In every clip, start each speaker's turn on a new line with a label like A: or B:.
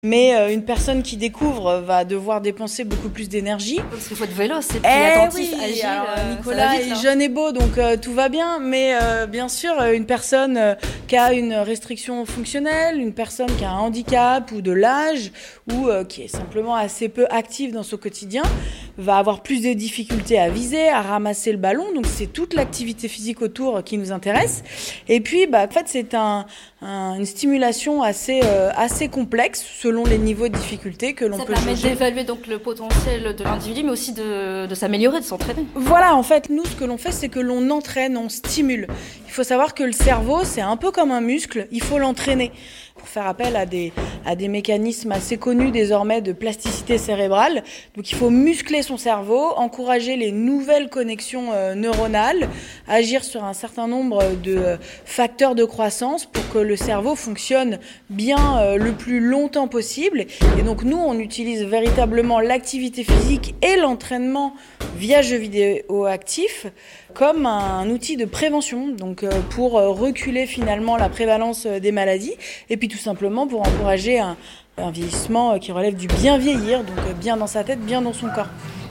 A: Mais une personne qui découvre va devoir dépenser beaucoup plus d'énergie.
B: Parce qu'il faut être véloce, c'est plus attentif,
A: oui,
B: agile.
A: alors, Nicolas est jeune et beau, donc tout va bien. Mais bien sûr, une personne qui a une restriction fonctionnelle, une personne qui a un handicap ou de l'âge, ou qui est simplement assez peu active dans son quotidien, va avoir plus de difficultés à viser, à ramasser le ballon. Donc c'est toute l'activité physique autour qui nous intéresse. Et puis, en fait, c'est une stimulation assez complexe selon les niveaux de difficulté que l'on peut
B: Ça permet
A: juger.
B: d'évaluer donc le potentiel de l'individu, mais aussi de s'améliorer, de s'entraîner.
A: Voilà, en fait, nous, ce que l'on fait, c'est que l'on entraîne, on stimule. Il faut savoir que le cerveau, c'est un peu comme un muscle, il faut l'entraîner pour faire appel à des mécanismes assez connus désormais de plasticité cérébrale. Donc il faut muscler son cerveau, encourager les nouvelles connexions neuronales, agir sur un certain nombre de facteurs de croissance pour que le cerveau fonctionne bien le plus longtemps possible. Et donc nous, on utilise véritablement l'activité physique et l'entraînement via jeux vidéo actifs comme un outil de prévention, donc pour reculer finalement la prévalence des maladies, et puis tout simplement pour encourager un vieillissement qui relève du bien vieillir, donc bien dans sa tête, bien dans son corps.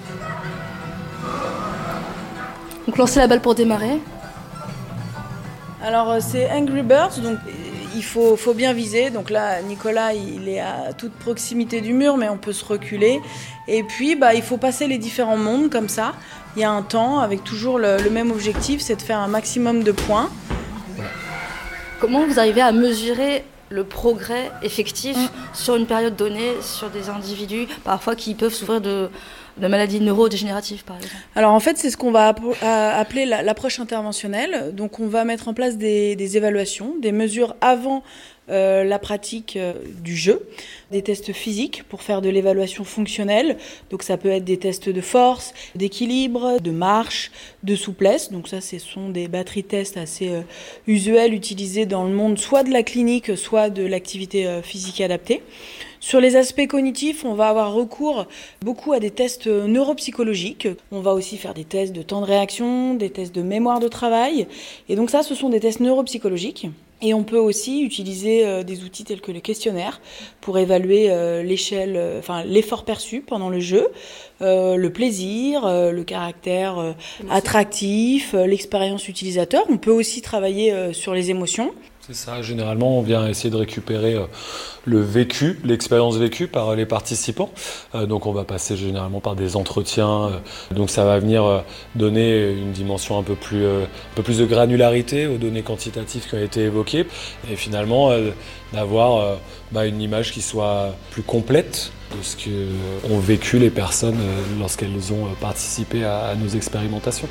B: Donc lancer la balle pour démarrer.
A: Alors c'est Angry Birds, donc il faut bien viser. Donc là, Nicolas, il est à toute proximité du mur, mais on peut se reculer. Et puis, il faut passer les différents mondes comme ça. Il y a un temps avec toujours le même objectif, c'est de faire un maximum de points.
B: Comment vous arrivez à mesurer le progrès effectif sur une période donnée, sur des individus parfois qui peuvent souffrir de maladies neurodégénératives, par exemple?
A: Alors en fait, c'est ce qu'on va appeler l'approche interventionnelle. Donc on va mettre en place des évaluations, des mesures avant la pratique du jeu, des tests physiques pour faire de l'évaluation fonctionnelle. Donc ça peut être des tests de force, d'équilibre, de marche, de souplesse. Donc ça, ce sont des batteries tests assez usuels utilisés dans le monde, soit de la clinique, soit de l'activité physique adaptée. Sur les aspects cognitifs, on va avoir recours beaucoup à des tests neuropsychologiques. On va aussi faire des tests de temps de réaction, des tests de mémoire de travail. Et donc ça, ce sont des tests neuropsychologiques. Et on peut aussi utiliser des outils tels que le questionnaire pour évaluer l'effort perçu pendant le jeu, le plaisir, le caractère attractif, l'expérience utilisateur. On peut aussi travailler sur les émotions.
C: C'est ça, généralement on vient essayer de récupérer le vécu, l'expérience vécue par les participants. Donc on va passer généralement par des entretiens. Donc ça va venir donner une dimension un peu plus de granularité aux données quantitatives qui ont été évoquées. Et finalement d'avoir une image qui soit plus complète de ce qu'ont vécu les personnes lorsqu'elles ont participé à nos expérimentations.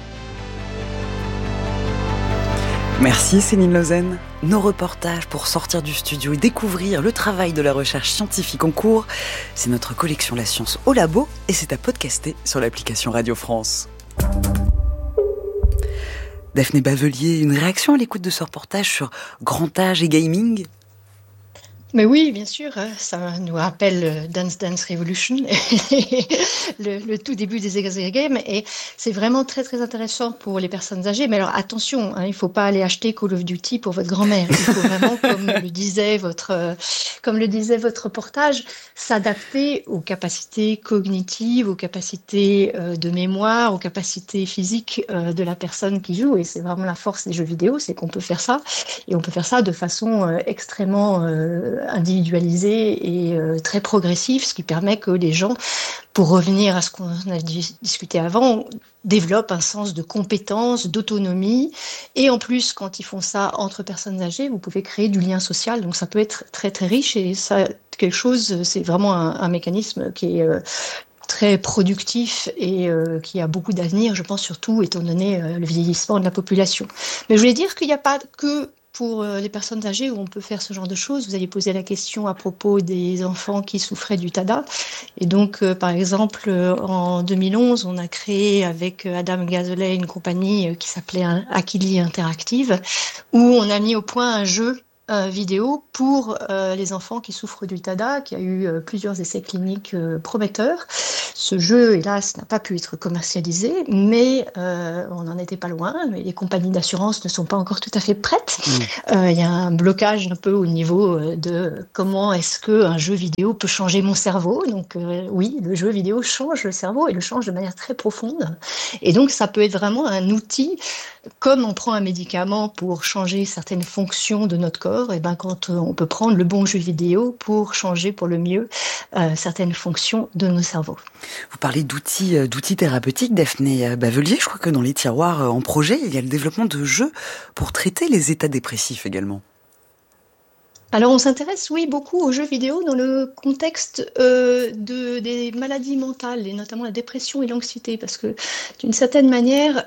D: Merci Céline Lausanne. Nos reportages pour sortir du studio et découvrir le travail de la recherche scientifique en cours, c'est notre collection La Science au Labo et c'est à podcaster sur l'application Radio France. Daphné Bavelier, une réaction à l'écoute de ce reportage sur grand âge et gaming ?
E: Mais oui, bien sûr, ça nous rappelle Dance Dance Revolution, le tout début des X Games, et c'est vraiment très très intéressant pour les personnes âgées. Mais alors attention, il ne faut pas aller acheter Call of Duty pour votre grand-mère. Il faut vraiment, comme le disait votre reportage, s'adapter aux capacités cognitives, aux capacités de mémoire, aux capacités physiques de la personne qui joue. Et c'est vraiment la force des jeux vidéo, c'est qu'on peut faire ça, et on peut faire ça de façon extrêmement individualisé et très progressif, ce qui permet que les gens, pour revenir à ce qu'on a discuté avant, développent un sens de compétence, d'autonomie, et en plus, quand ils font ça entre personnes âgées, vous pouvez créer du lien social, donc ça peut être très très riche, et ça, quelque chose, c'est vraiment un mécanisme qui est très productif et qui a beaucoup d'avenir, je pense, surtout étant donné le vieillissement de la population. Mais je voulais dire qu'il n'y a pas que pour les personnes âgées où on peut faire ce genre de choses. Vous avez posé la question à propos des enfants qui souffraient du TADA. Et donc, par exemple, en 2011, on a créé avec Adam Gazolet une compagnie qui s'appelait Akili Interactive, où on a mis au point un jeu vidéo pour les enfants qui souffrent du TADA, qui a eu plusieurs essais cliniques prometteurs. Ce jeu, hélas, n'a pas pu être commercialisé, mais on n'en était pas loin. Les compagnies d'assurance ne sont pas encore tout à fait prêtes. Il y a un blocage un peu au niveau de comment est-ce qu'un jeu vidéo peut changer mon cerveau. Donc oui, le jeu vidéo change le cerveau et le change de manière très profonde. Et donc ça peut être vraiment un outil, comme on prend un médicament pour changer certaines fonctions de notre corps, et ben quand on peut prendre le bon jeu vidéo pour changer pour le mieux certaines fonctions de nos cerveaux.
D: Vous parlez d'outils thérapeutiques, Daphné Bavelier. Je crois que dans les tiroirs en projet, il y a le développement de jeux pour traiter les états dépressifs également.
E: Alors on s'intéresse, oui, beaucoup aux jeux vidéo dans le contexte des maladies mentales, et notamment la dépression et l'anxiété, parce que d'une certaine manière,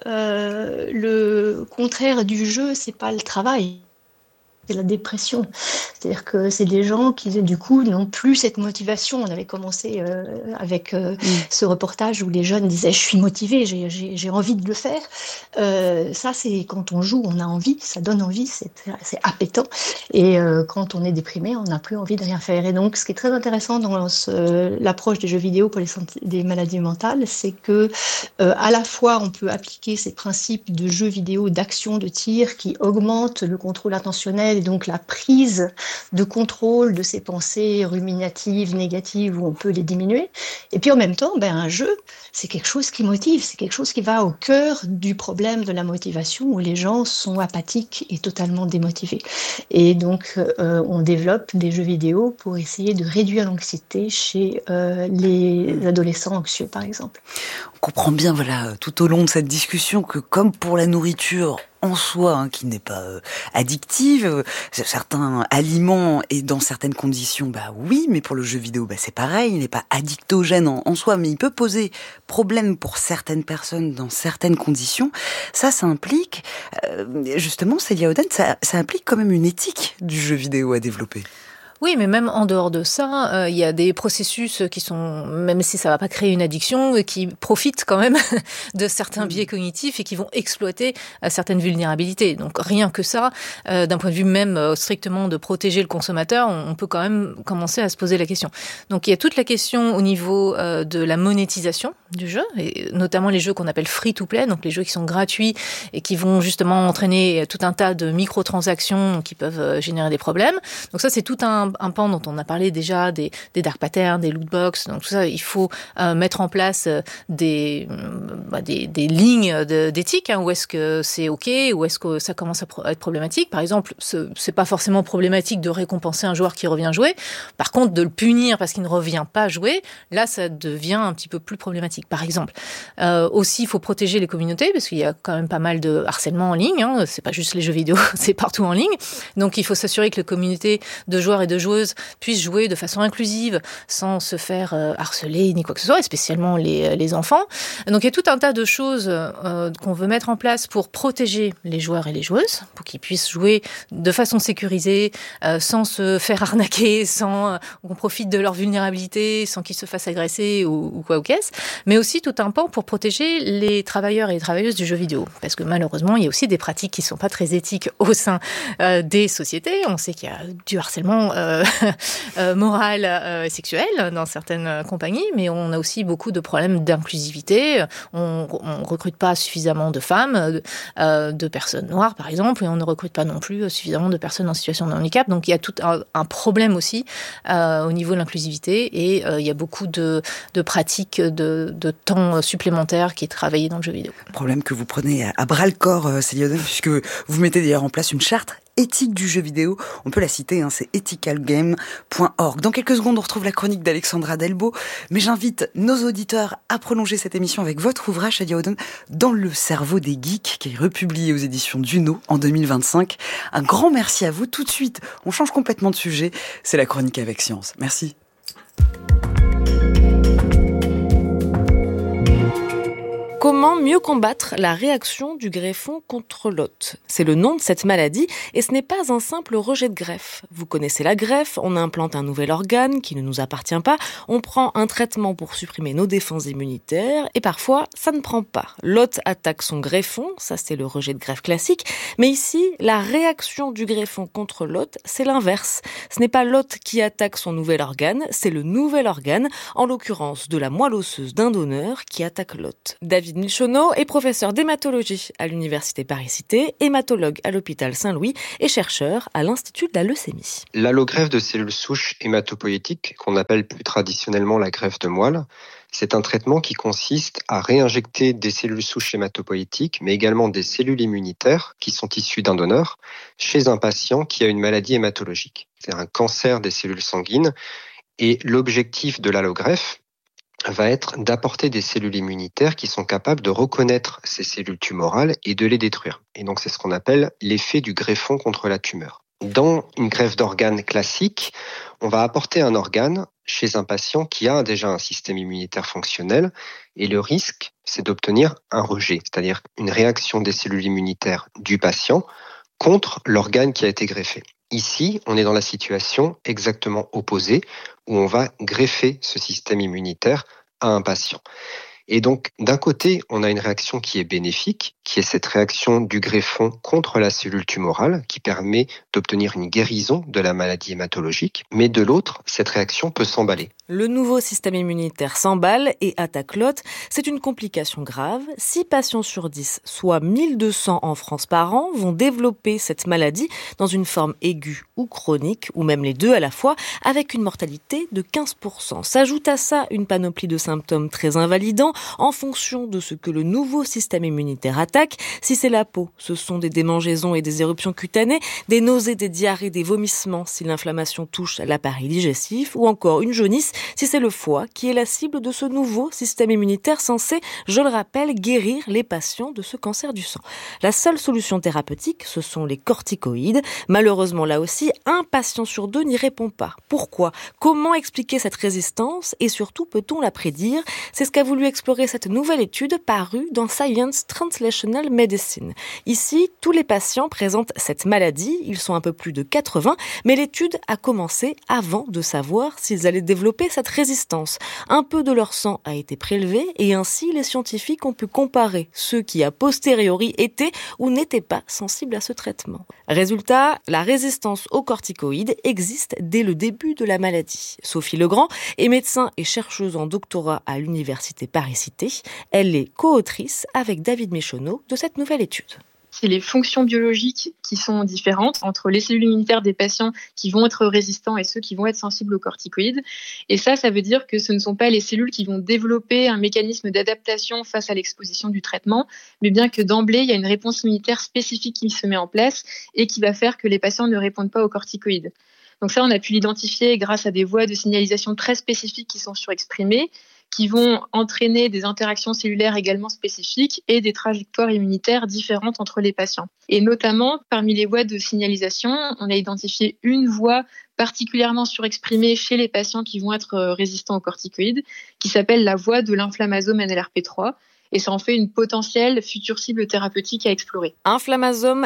E: le contraire du jeu, c'est pas le travail. C'est la dépression. C'est-à-dire que c'est des gens qui, du coup, n'ont plus cette motivation. On avait commencé avec ce reportage où les jeunes disaient « je suis motivé, j'ai envie de le faire ». Ça, c'est quand on joue, on a envie, ça donne envie, c'est appétant. Et quand on est déprimé, on n'a plus envie de rien faire. Et donc, ce qui est très intéressant dans l'approche des jeux vidéo pour des maladies mentales, c'est que à la fois, on peut appliquer ces principes de jeux vidéo, d'action, de tir, qui augmentent le contrôle attentionnel et donc la prise de contrôle de ces pensées ruminatives, négatives, où on peut les diminuer. Et puis en même temps, un jeu, c'est quelque chose qui motive, c'est quelque chose qui va au cœur du problème de la motivation, où les gens sont apathiques et totalement démotivés. Et donc, on développe des jeux vidéo pour essayer de réduire l'anxiété chez les adolescents anxieux, par exemple.
D: On comprend bien, tout au long de cette discussion, que comme pour la nourriture en soi, qui n'est pas addictive, certains aliments et dans certaines conditions, oui, mais pour le jeu vidéo, c'est pareil, il n'est pas addictogène en soi, mais il peut poser problème pour certaines personnes dans certaines conditions. Ça implique, justement, Célia Oden, ça implique quand même une éthique du jeu vidéo à développer.
F: Oui, mais même en dehors de ça, il y a des processus qui sont, même si ça va pas créer une addiction, qui profitent quand même de certains biais cognitifs et qui vont exploiter certaines vulnérabilités. Donc rien que ça, d'un point de vue même strictement de protéger le consommateur, on peut quand même commencer à se poser la question. Donc il y a toute la question au niveau de la monétisation du jeu, et notamment les jeux qu'on appelle free-to-play, donc les jeux qui sont gratuits et qui vont justement entraîner tout un tas de microtransactions qui peuvent générer des problèmes. Donc ça, c'est tout un pan dont on a parlé déjà, des dark patterns, des lootbox. Donc tout ça, il faut mettre en place des lignes d'éthique. Où est-ce que c'est OK, où est-ce que ça commence à être problématique. Par exemple, c'est pas forcément problématique de récompenser un joueur qui revient jouer. Par contre, de le punir parce qu'il ne revient pas jouer, là, ça devient un petit peu plus problématique. Par exemple, aussi, il faut protéger les communautés parce qu'il y a quand même pas mal de harcèlement en ligne. C'est pas juste les jeux vidéo, c'est partout en ligne. Donc, il faut s'assurer que les communautés de joueurs et de joueuses puissent jouer de façon inclusive sans se faire harceler ni quoi que ce soit, et spécialement les enfants. Donc il y a tout un tas de choses qu'on veut mettre en place pour protéger les joueurs et les joueuses, pour qu'ils puissent jouer de façon sécurisée, sans se faire arnaquer, sans qu'on profite de leur vulnérabilité, sans qu'ils se fassent agresser ou quoi ou qu'est-ce, mais aussi tout un pan pour protéger les travailleurs et les travailleuses du jeu vidéo. Parce que malheureusement, il y a aussi des pratiques qui ne sont pas très éthiques au sein des sociétés. On sait qu'il y a du harcèlement moral et sexuel dans certaines compagnies, mais on a aussi beaucoup de problèmes d'inclusivité. On recrute pas suffisamment de femmes, de personnes noires par exemple, et on ne recrute pas non plus suffisamment de personnes en situation de handicap. Donc il y a tout un problème aussi au niveau de l'inclusivité, et il y a beaucoup de pratiques de temps supplémentaire qui est travaillé dans le jeu vidéo.
D: Problème que vous prenez à bras le corps, Célia Oden, puisque vous mettez d'ailleurs en place une charte éthique du jeu vidéo. On peut la citer, c'est ethicalgame.org. Dans quelques secondes, on retrouve la chronique d'Alexandra Delbo, mais j'invite nos auditeurs à prolonger cette émission avec votre ouvrage, Célia Oden, Dans le cerveau des geeks, qui est republié aux éditions Duno en 2025. Un grand merci à vous. Tout de suite, on change complètement de sujet. C'est la chronique avec Science. Merci.
G: Comment mieux combattre la réaction du greffon contre l'hôte ? C'est le nom de cette maladie et ce n'est pas un simple rejet de greffe. Vous connaissez la greffe, on implante un nouvel organe qui ne nous appartient pas, on prend un traitement pour supprimer nos défenses immunitaires et parfois ça ne prend pas. L'hôte attaque son greffon, ça c'est le rejet de greffe classique, mais ici la réaction du greffon contre l'hôte c'est l'inverse. Ce n'est pas l'hôte qui attaque son nouvel organe, c'est le nouvel organe, en l'occurrence de la moelle osseuse d'un donneur qui attaque l'hôte. David Michonneau est professeur d'hématologie à l'université Paris-Cité, hématologue à l'hôpital Saint-Louis et chercheur à l'Institut de la leucémie.
H: L'allogreffe de cellules souches hématopoïétiques, qu'on appelle plus traditionnellement la greffe de moelle, c'est un traitement qui consiste à réinjecter des cellules souches hématopoïétiques, mais également des cellules immunitaires qui sont issues d'un donneur, chez un patient qui a une maladie hématologique, c'est-à-dire un cancer des cellules sanguines. Et l'objectif de l'allogreffe va être d'apporter des cellules immunitaires qui sont capables de reconnaître ces cellules tumorales et de les détruire. Et donc c'est ce qu'on appelle l'effet du greffon contre la tumeur. Dans une greffe d'organes classique, on va apporter un organe chez un patient qui a déjà un système immunitaire fonctionnel et le risque, c'est d'obtenir un rejet, c'est-à-dire une réaction des cellules immunitaires du patient contre l'organe qui a été greffé. Ici, on est dans la situation exactement opposée où on va greffer ce système immunitaire à un patient. Et donc, d'un côté, on a une réaction qui est bénéfique, qui est cette réaction du greffon contre la cellule tumorale, qui permet d'obtenir une guérison de la maladie hématologique. Mais de l'autre, cette réaction peut s'emballer.
G: Le nouveau système immunitaire s'emballe et attaque l'hôte. C'est une complication grave. 6 patients sur 10, soit 1200 en France par an, vont développer cette maladie dans une forme aiguë ou chronique, ou même les deux à la fois, avec une mortalité de 15%. S'ajoute à ça une panoplie de symptômes très invalidants, en fonction de ce que le nouveau système immunitaire attaque. Si c'est la peau, ce sont des démangeaisons et des éruptions cutanées, des nausées, des diarrhées, des vomissements si l'inflammation touche l'appareil digestif, ou encore une jaunisse si c'est le foie qui est la cible de ce nouveau système immunitaire censé, je le rappelle, guérir les patients de ce cancer du sang. La seule solution thérapeutique, ce sont les corticoïdes. Malheureusement, là aussi, un patient sur 2 n'y répond pas. Pourquoi ? Comment expliquer cette résistance et surtout, peut-on la prédire ? C'est ce qu'a voulu explorer cette nouvelle étude parue dans Science Translational Medicine. Ici, tous les patients présentent cette maladie, ils sont un peu plus de 80, mais l'étude a commencé avant de savoir s'ils allaient développer cette résistance. Un peu de leur sang a été prélevé et ainsi les scientifiques ont pu comparer ceux qui a posteriori étaient ou n'étaient pas sensibles à ce traitement. Résultat, la résistance aux corticoïdes existe dès le début de la maladie. Sophie Legrand est médecin et chercheuse en doctorat à l'université Paris-Cité. Elle est co-autrice avec David Michonneau de cette nouvelle étude.
I: C'est les fonctions biologiques qui sont différentes entre les cellules immunitaires des patients qui vont être résistants et ceux qui vont être sensibles aux corticoïdes. Et ça veut dire que ce ne sont pas les cellules qui vont développer un mécanisme d'adaptation face à l'exposition du traitement, mais bien que d'emblée, il y a une réponse immunitaire spécifique qui se met en place et qui va faire que les patients ne répondent pas aux corticoïdes. Donc ça, on a pu l'identifier grâce à des voies de signalisation très spécifiques qui sont surexprimées, qui vont entraîner des interactions cellulaires également spécifiques et des trajectoires immunitaires différentes entre les patients. Et notamment, parmi les voies de signalisation, on a identifié une voie particulièrement surexprimée chez les patients qui vont être résistants aux corticoïdes, qui s'appelle la voie de l'inflammasome NLRP3. Et ça en fait une potentielle future cible thérapeutique à explorer.
G: Inflammasome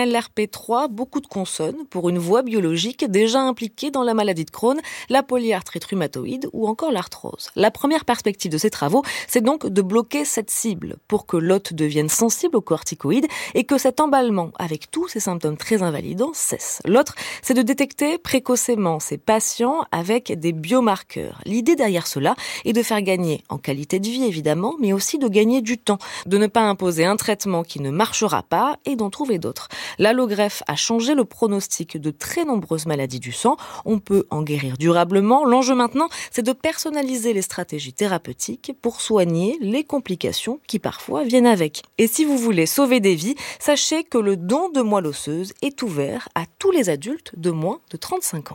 G: NLRP3, beaucoup de consonnes pour une voie biologique déjà impliquée dans la maladie de Crohn, la polyarthrite rhumatoïde ou encore l'arthrose. La première perspective de ces travaux, c'est donc de bloquer cette cible pour que l'hôte devienne sensible aux corticoïdes et que cet emballement avec tous ces symptômes très invalidants cesse. L'autre, c'est de détecter précocement ces patients avec des biomarqueurs. L'idée derrière cela est de faire gagner en qualité de vie évidemment, mais aussi de gagner du temps, de ne pas imposer un traitement qui ne marchera pas et d'en trouver d'autres. L'allogreffe a changé le pronostic de très nombreuses maladies du sang. On peut en guérir durablement. L'enjeu maintenant, c'est de personnaliser les stratégies thérapeutiques pour soigner les complications qui parfois viennent avec. Et si vous voulez sauver des vies, sachez que le don de moelle osseuse est ouvert à tous les adultes de moins de 35 ans.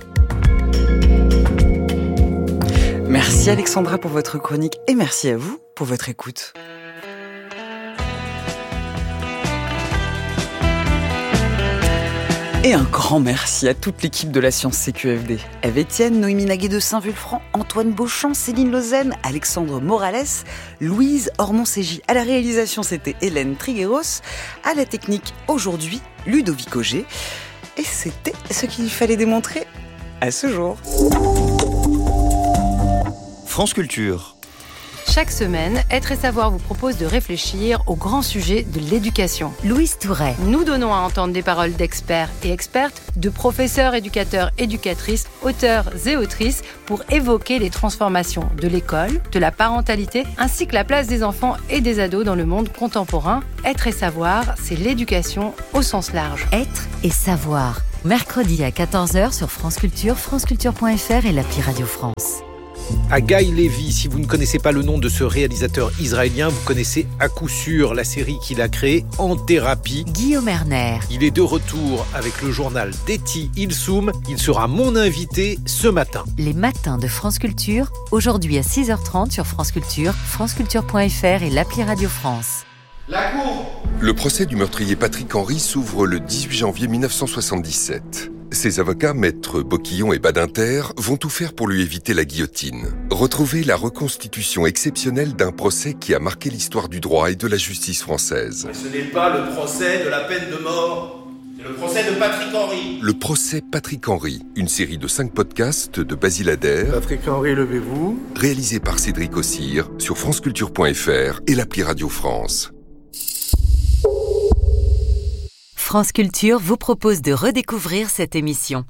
D: Merci Alexandra pour votre chronique et merci à vous pour votre écoute. Et un grand merci à toute l'équipe de la Science CQFD. Ève Etienne, Noémie Naguet de Saint-Vulfranc, Antoine Beauchamp, Céline Lausanne, Alexandre Morales, Louise Ormond-Ségy. À la réalisation, c'était Hélène Trigueros. À la technique, aujourd'hui, Ludovic Auger. Et c'était ce qu'il fallait démontrer à ce jour.
J: France Culture.
K: Chaque semaine, Être et Savoir vous propose de réfléchir au grand sujet de l'éducation.
L: Louise Touret.
K: Nous donnons à entendre des paroles d'experts et expertes, de professeurs, éducateurs, éducatrices, auteurs et autrices pour évoquer les transformations de l'école, de la parentalité, ainsi que la place des enfants et des ados dans le monde contemporain. Être et Savoir, c'est l'éducation au sens large.
L: Être et Savoir. Mercredi à 14h sur France Culture, franceculture.fr et l'appli Radio France.
M: À Guy Levy, si vous ne connaissez pas le nom de ce réalisateur israélien, vous connaissez à coup sûr la série qu'il a créée En Thérapie.
L: Guillaume Erner.
M: Il est de retour avec le journal d'Eti Ilsoum. Il sera mon invité ce matin.
L: Les matins de France Culture, aujourd'hui à 6h30 sur France Culture, franceculture.fr et l'appli Radio France.
N: La cour. Le procès du meurtrier Patrick Henry s'ouvre le 18 janvier 1977. Ses avocats, maîtres Boquillon et Badinter, vont tout faire pour lui éviter la guillotine. Retrouvez la reconstitution exceptionnelle d'un procès qui a marqué l'histoire du droit et de la justice française.
O: Mais ce n'est pas le procès de la peine de mort, c'est le procès de Patrick Henry.
N: Le procès Patrick Henry, une série de 5 podcasts de Basile Adair.
P: Patrick Henry, levez-vous.
N: Réalisé par Cédric Ossire sur franceculture.fr et l'appli Radio France.
L: France Culture vous propose de redécouvrir cette émission.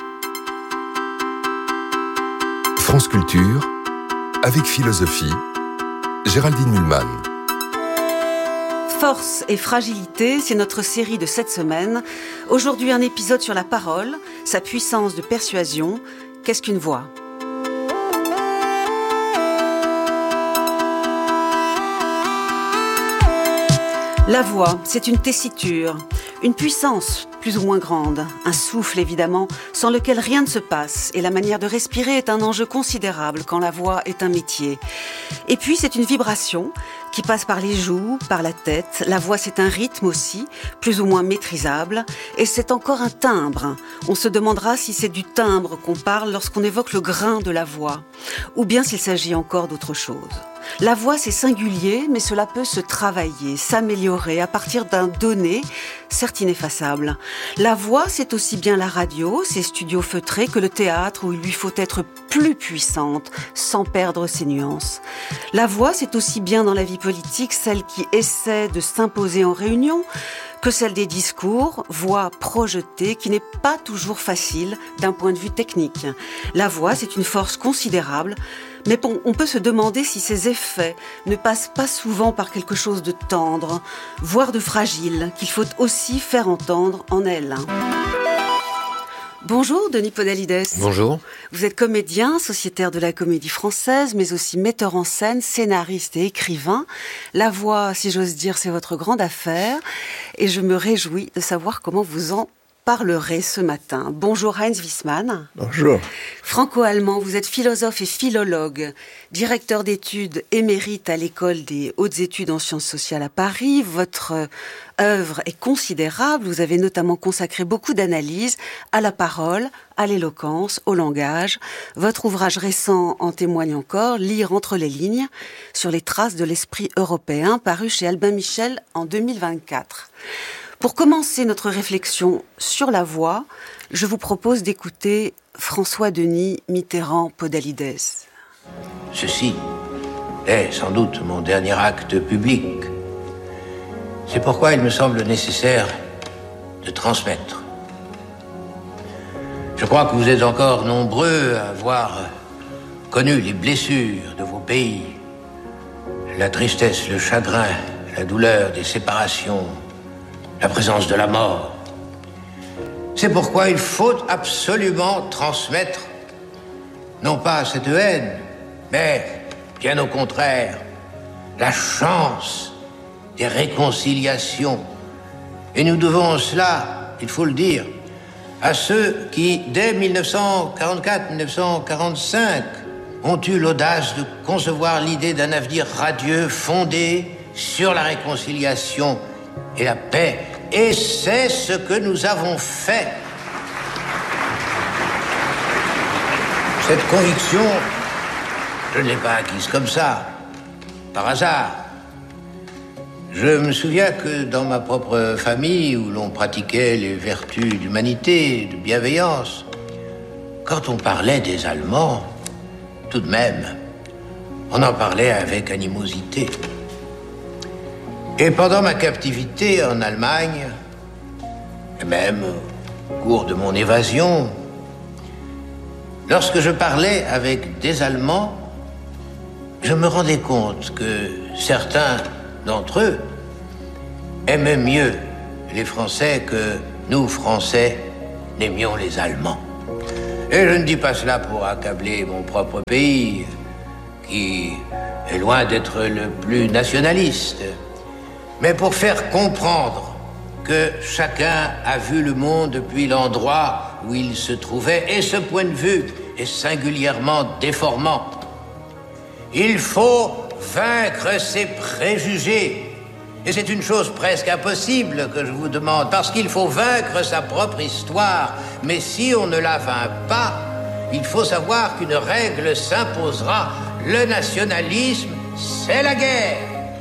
N: France Culture, avec philosophie, Géraldine Mühlmann.
D: Force et fragilité, c'est notre série de cette semaine. Aujourd'hui, un épisode sur la parole, sa puissance de persuasion. Qu'est-ce qu'une voix ? La voix, c'est une tessiture, une puissance plus ou moins grande, un souffle évidemment, sans lequel rien ne se passe, et la manière de respirer est un enjeu considérable quand la voix est un métier. Et puis c'est une vibration qui passe par les joues, par la tête. La voix, c'est un rythme aussi, plus ou moins maîtrisable, et c'est encore un timbre. On se demandera si c'est du timbre qu'on parle lorsqu'on évoque le grain de la voix, ou bien s'il s'agit encore d'autre chose. La voix, c'est singulier, mais cela peut se travailler, s'améliorer à partir d'un donné, certes ineffaçable. La voix, c'est aussi bien la radio, ses studios feutrés, que le théâtre où il lui faut être plus puissante, sans perdre ses nuances. La voix, c'est aussi bien dans la vie politique, celle qui essaie de s'imposer en réunion, que celle des discours, voix projetée, qui n'est pas toujours facile d'un point de vue technique. La voix, c'est une force considérable, mais on peut se demander si ces effets ne passent pas souvent par quelque chose de tendre, voire de fragile, qu'il faut aussi faire entendre en elle. Bonjour Denis Podalides.
Q: Bonjour.
D: Vous êtes comédien, sociétaire de la Comédie Française, mais aussi metteur en scène, scénariste et écrivain. La voix, si j'ose dire, c'est votre grande affaire. Et je me réjouis de savoir comment vous en parlerez ce matin. Bonjour Heinz Wiesmann.
P: Bonjour.
D: Franco-allemand, vous êtes philosophe et philologue, directeur d'études émérite à l'École des hautes études en sciences sociales à Paris. Votre œuvre est considérable. Vous avez notamment consacré beaucoup d'analyses à la parole, à l'éloquence, au langage. Votre ouvrage récent en témoigne encore, Lire entre les lignes, sur les traces de l'esprit européen, paru chez Albin Michel en 2024. Pour commencer notre réflexion sur la voix, je vous propose d'écouter François-Denis Mitterrand-Podalides.
R: Ceci est sans doute mon dernier acte public. C'est pourquoi il me semble nécessaire de transmettre. Je crois que vous êtes encore nombreux à avoir connu les blessures de vos pays, la tristesse, le chagrin, la douleur des séparations, la présence de la mort. C'est pourquoi il faut absolument transmettre, non pas cette haine, mais bien au contraire, la chance des réconciliations. Et nous devons cela, il faut le dire, à ceux qui, dès 1944-1945, ont eu l'audace de concevoir l'idée d'un avenir radieux fondé sur la réconciliation et la paix Et c'est ce que nous avons fait. Cette conviction, je ne l'ai pas acquise comme ça, par hasard. Je me souviens que dans ma propre famille, où l'on pratiquait les vertus d'humanité, de bienveillance, quand on parlait des Allemands, tout de même, on en parlait avec animosité. Et pendant ma captivité en Allemagne, et même au cours de mon évasion, lorsque je parlais avec des Allemands, je me rendais compte que certains d'entre eux aimaient mieux les Français que nous, Français, n'aimions les Allemands. Et je ne dis pas cela pour accabler mon propre pays, qui est loin d'être le plus nationaliste, mais pour faire comprendre que chacun a vu le monde depuis l'endroit où il se trouvait, et ce point de vue est singulièrement déformant. Il faut vaincre ses préjugés. Et c'est une chose presque impossible que je vous demande, parce qu'il faut vaincre sa propre histoire. Mais si on ne la vainc pas, il faut savoir qu'une règle s'imposera. Le nationalisme, c'est la guerre.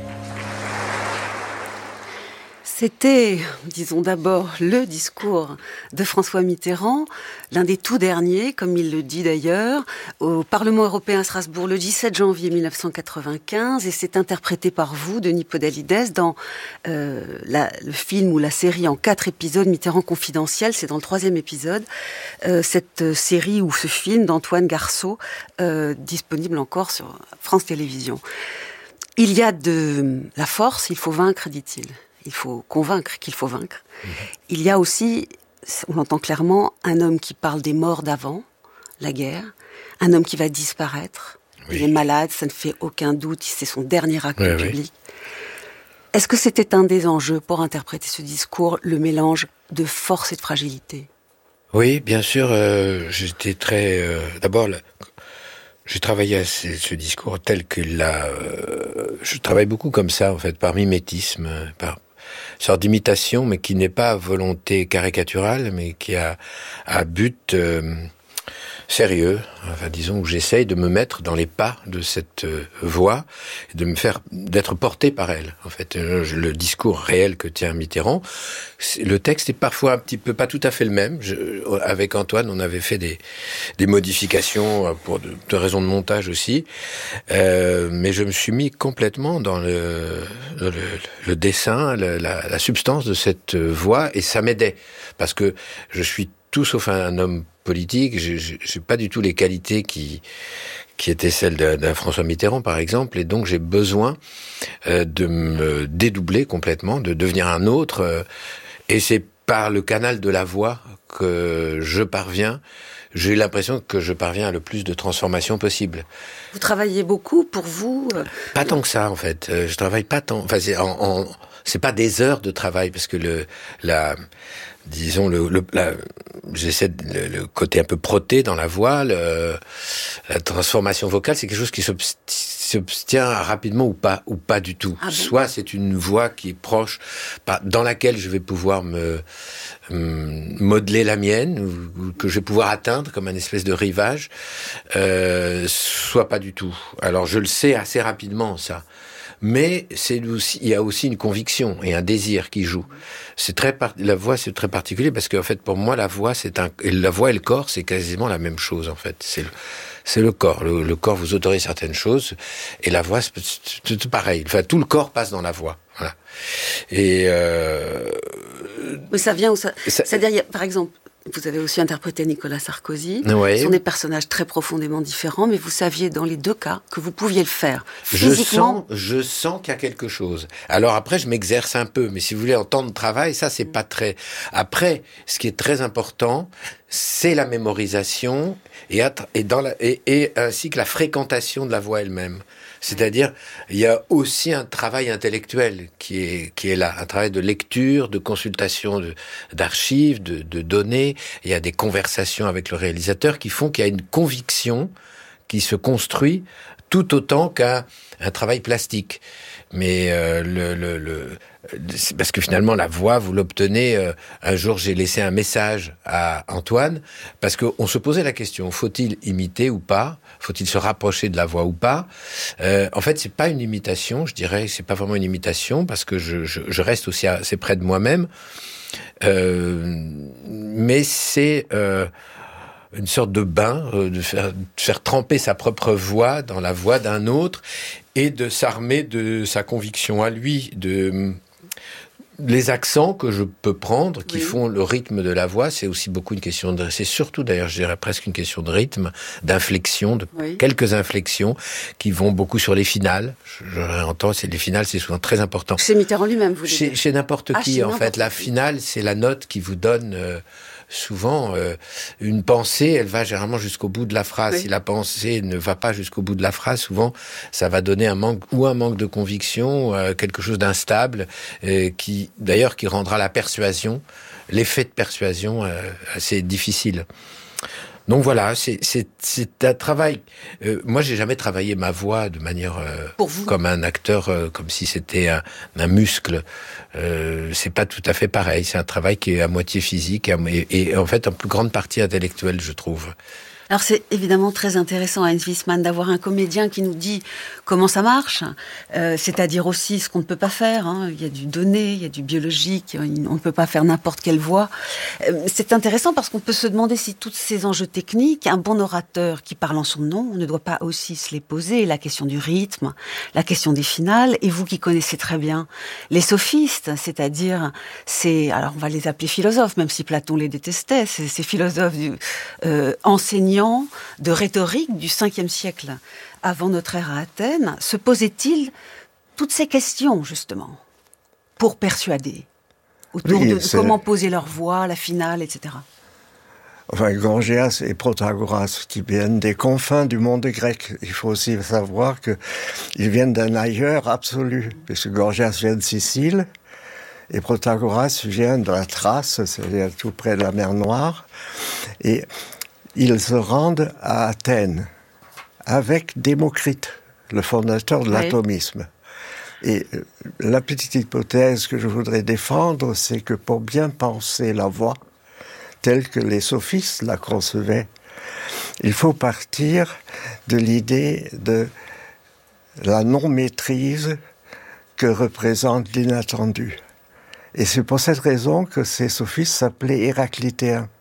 P: C'était, disons d'abord, le discours de François Mitterrand, l'un des tout derniers, comme il le dit d'ailleurs, au Parlement européen à Strasbourg le 17 janvier 1995, et c'est interprété par vous, Denis Podalides, dans le film ou la série en 4 épisodes, Mitterrand confidentiel, c'est dans le 3e épisode, cette série ou ce film d'Antoine Garceau, disponible encore sur France Télévisions. Il y a de la force, il faut vaincre, dit-il. Il faut convaincre qu'il faut vaincre. Il y a aussi, on l'entend clairement, un homme qui parle des morts d'avant la guerre, un homme qui va disparaître. Oui. Il est malade, ça ne fait aucun doute, c'est son dernier acte public. Est-ce que c'était un des enjeux pour interpréter ce discours, le mélange de force et de fragilité ?
Q: Oui, bien sûr, j'étais très... D'abord, j'ai travaillé à ce discours tel qu'il l'a... je travaille beaucoup comme ça, en fait, par mimétisme, par sorte d'imitation, mais qui n'est pas à volonté caricaturale, mais qui a but sérieux. Enfin, disons que j'essaye de me mettre dans les pas de cette voix, et de me faire, d'être porté par elle. En fait, le discours réel que tient Mitterrand, le texte est parfois un petit peu, pas tout à fait le même. Avec Antoine, on avait fait des modifications pour de raisons de montage aussi, mais je me suis mis complètement dans le dessin, la substance de cette voix, et ça m'aidait, parce que je suis tout sauf un homme politique, j'ai pas du tout les qualités qui étaient celles d'un François Mitterrand, par exemple, et donc j'ai besoin de me dédoubler complètement, de devenir un autre, et c'est par le canal de la voix que je parviens. J'ai l'impression que je parviens à le plus de transformation possible.
P: Vous travaillez beaucoup pour vous
Q: Pas tant que ça, en fait. Je travaille pas tant. Enfin, c'est pas des heures de travail, parce que disons j'essaie le côté un peu proté dans la voix, la transformation vocale, c'est quelque chose qui s'obtient rapidement ou pas du tout. Ah bon? Soit c'est une voix qui est proche, dans laquelle je vais pouvoir me modeler la mienne, ou que je vais pouvoir atteindre comme un espèce de rivage, soit pas du tout. Alors je le sais assez rapidement, ça. Mais il y a aussi une conviction et un désir qui jouent. La voix, c'est très particulier, parce qu'en fait, pour moi, la voix et le corps, c'est quasiment la même chose, en fait. C'est le corps. Le corps vous autorise certaines choses, et la voix, c'est pareil. Enfin, tout le corps passe dans la voix. Voilà. Et
P: mais ça vient où ça... C'est-à-dire, par exemple, vous avez aussi interprété Nicolas Sarkozy.
Q: Ouais.
P: Ce sont des personnages très profondément différents, mais vous saviez dans les deux cas que vous pouviez le faire. Physiquement...
Q: Je sens qu'il y a quelque chose. Alors après, je m'exerce un peu, mais si vous voulez, en temps de travail, ça, c'est pas très... Après, ce qui est très important, c'est la mémorisation et ainsi que la fréquentation de la voix elle-même. C'est-à-dire, il y a aussi un travail intellectuel qui est là, un travail de lecture, de consultation d'archives, de données. Il y a des conversations avec le réalisateur qui font qu'il y a une conviction qui se construit tout autant qu'un travail plastique. Mais c'est parce que finalement la voix, vous l'obtenez. Un jour, j'ai laissé un message à Antoine parce qu'on se posait la question, faut-il imiter ou pas ? Faut-il se rapprocher de la voix ou pas ? En fait, c'est pas une imitation, je dirais, c'est pas vraiment une imitation parce que je reste aussi assez près de moi-même. Mais c'est une sorte de bain, de faire tremper sa propre voix dans la voix d'un autre et de s'armer de sa conviction à lui, les accents que je peux prendre, qui font le rythme de la voix, c'est aussi beaucoup une question c'est surtout d'ailleurs, je dirais presque une question de rythme, d'inflexion, quelques inflexions qui vont beaucoup sur les finales. Je entends, les finales, c'est souvent très important.
P: Chez Mitterrand lui-même, vous voulez dire.
Q: Chez n'importe qui, en fait. La finale, c'est la note qui vous donne souvent une pensée, elle va généralement jusqu'au bout de la phrase. Si la pensée ne va pas jusqu'au bout de la phrase, souvent ça va donner un manque de conviction, quelque chose d'instable, qui rendra la persuasion, l'effet de persuasion assez difficile. Donc voilà, c'est un travail. Moi, j'ai jamais travaillé ma voix de manière comme un acteur, comme si c'était un muscle. C'est pas tout à fait pareil. C'est un travail qui est à moitié physique et en fait en plus grande partie intellectuelle, je trouve.
P: Alors c'est évidemment très intéressant, Heinz Wiesmann, d'avoir un comédien qui nous dit comment ça marche, c'est-à-dire aussi ce qu'on ne peut pas faire. Il y a du donné, il y a du biologique, on ne peut pas faire n'importe quelle voix. C'est intéressant parce qu'on peut se demander si tous ces enjeux techniques, un bon orateur qui parle en son nom, ne doit pas aussi se les poser, la question du rythme, la question des finales, et vous qui connaissez très bien les sophistes, c'est-à-dire, alors on va les appeler philosophes, même si Platon les détestait, ces philosophes enseignants de rhétorique du 5e siècle avant notre ère à Athènes, se posaient-ils toutes ces questions, justement, pour persuader, autour de comment poser leur voix, la finale, etc.
S: Enfin, Gorgias et Protagoras, qui viennent des confins du monde grec. Il faut aussi savoir qu'ils viennent d'un ailleurs absolu, puisque Gorgias vient de Sicile, et Protagoras vient de la Thrace, c'est-à-dire tout près de la mer Noire, et ils se rendent à Athènes avec Démocrite, le fondateur de l'atomisme. Et la petite hypothèse que je voudrais défendre, c'est que pour bien penser la voix, telle que les sophistes la concevaient, il faut partir de l'idée de la non-maîtrise que représente l'inattendu. Et c'est pour cette raison que ces sophistes s'appelaient héraclitéens.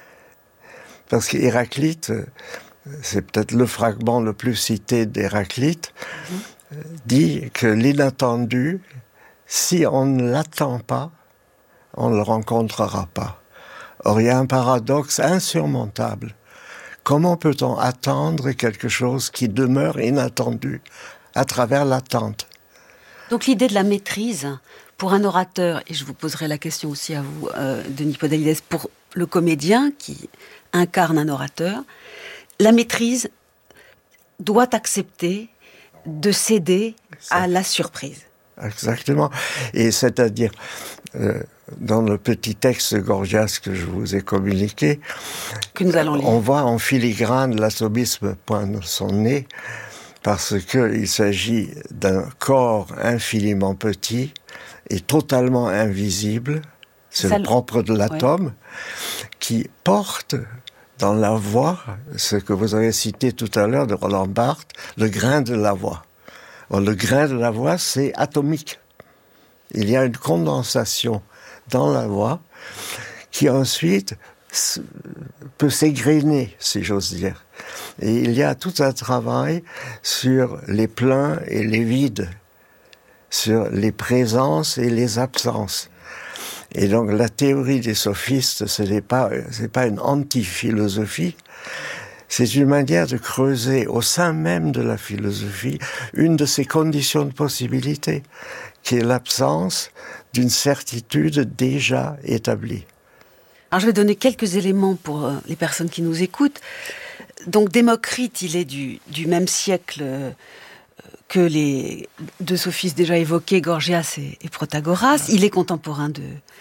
S: Parce qu'Héraclite, c'est peut-être le fragment le plus cité d'Héraclite, dit que l'inattendu, si on ne l'attend pas, on ne le rencontrera pas. Or, il y a un paradoxe insurmontable. Comment peut-on attendre quelque chose qui demeure inattendu à travers l'attente ?
P: Donc l'idée de la maîtrise, pour un orateur, et je vous poserai la question aussi à vous, Denis Podalides, pour le comédien qui incarne un orateur, la maîtrise doit accepter de céder à la surprise.
S: Exactement. Et c'est-à-dire, dans le petit texte de Gorgias que je vous ai communiqué,
P: que nous allons lire,
S: on voit en filigrane l'atomisme poindre son nez, parce qu'il s'agit d'un corps infiniment petit et totalement invisible, c'est le propre de l'atome, qui porte dans la voix, ce que vous avez cité tout à l'heure de Roland Barthes, le grain de la voix. Alors, le grain de la voix, c'est atomique. Il y a une condensation dans la voix qui ensuite peut s'égrainer, si j'ose dire. Et il y a tout un travail sur les pleins et les vides, sur les présences et les absences. Et donc la théorie des sophistes, c'est pas une anti-philosophie, c'est une manière de creuser au sein même de la philosophie une de ces conditions de possibilité, qui est l'absence d'une certitude déjà établie.
P: Alors je vais donner quelques éléments pour les personnes qui nous écoutent. Donc Démocrite, il est du même siècle que les deux sophistes déjà évoqués, Gorgias et Protagoras. Il est contemporain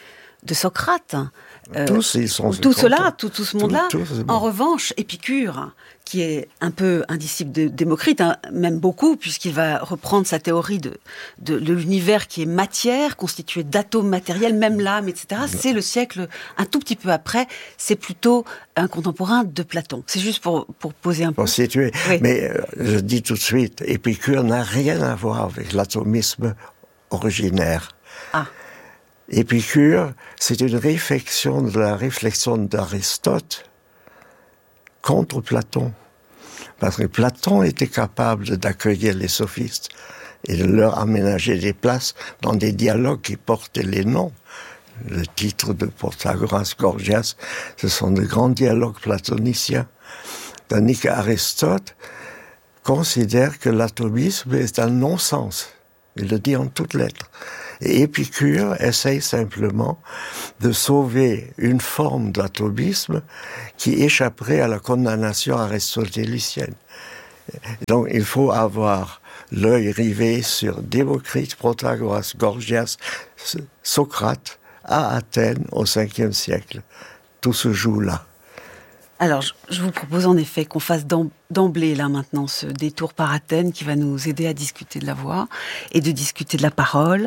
P: de Socrate.
S: Tous, ils sont
P: tout cela, tout ce monde-là.
S: Bon.
P: En revanche, Épicure, qui est un peu un disciple de Démocrite, hein, même beaucoup, puisqu'il va reprendre sa théorie de l'univers qui est matière, constitué d'atomes matériels, même l'âme, etc. C'est le siècle un tout petit peu après, c'est plutôt un contemporain de Platon. C'est juste pour poser un peu.
S: Pour situer.
P: Oui.
S: Mais je dis tout de suite, Épicure n'a rien à voir avec l'atomisme originaire.
P: Ah.
S: Épicure, c'est une réflexion de la réflexion d'Aristote contre Platon. Parce que Platon était capable d'accueillir les sophistes et de leur aménager des places dans des dialogues qui portaient les noms. Le titre de Protagoras, Gorgias, ce sont de grands dialogues platoniciens. Tandis qu'Aristote considère que l'atomisme est un non-sens. Il le dit en toutes lettres. Et Épicure essaye simplement de sauver une forme d'atomisme qui échapperait à la condamnation aristotélicienne. Donc il faut avoir l'œil rivé sur Démocrite, Protagoras, Gorgias, Socrate, à Athènes au 5e siècle. Tout se joue là.
P: Alors, je vous propose en effet qu'on fasse d'emblée, là, maintenant, ce détour par Athènes qui va nous aider à discuter de la voix et de discuter de la parole.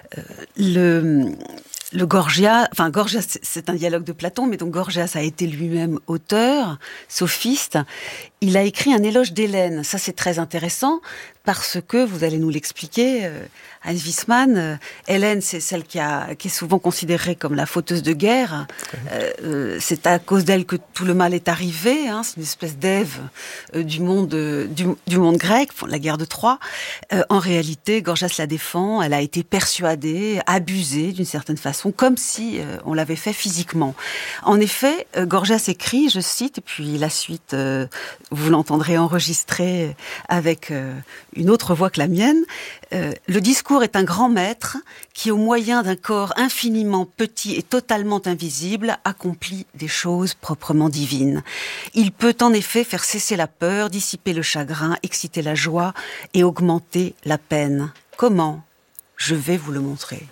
P: Le Gorgias, c'est un dialogue de Platon, mais donc Gorgias a été lui-même auteur, sophiste. Il a écrit un éloge d'Hélène. Ça, c'est très intéressant parce que, vous allez nous l'expliquer, Hans Wiesmann, Hélène, c'est celle qui est souvent considérée comme la fauteuse de guerre. C'est à cause d'elle que tout le mal est arrivé. Hein, c'est une espèce d'Ève du monde grec, la guerre de Troie. En réalité, Gorgias la défend. Elle a été persuadée, abusée d'une certaine façon, comme si on l'avait fait physiquement. En effet, Gorgias écrit, je cite, et puis la suite, vous l'entendrez enregistrée avec une autre voix que la mienne. Le discours est un grand maître qui, au moyen d'un corps infiniment petit et totalement invisible, accomplit des choses proprement divines. Il peut en effet faire cesser la peur, dissiper le chagrin, exciter la joie et augmenter la peine. Comment ? Je vais vous le montrer.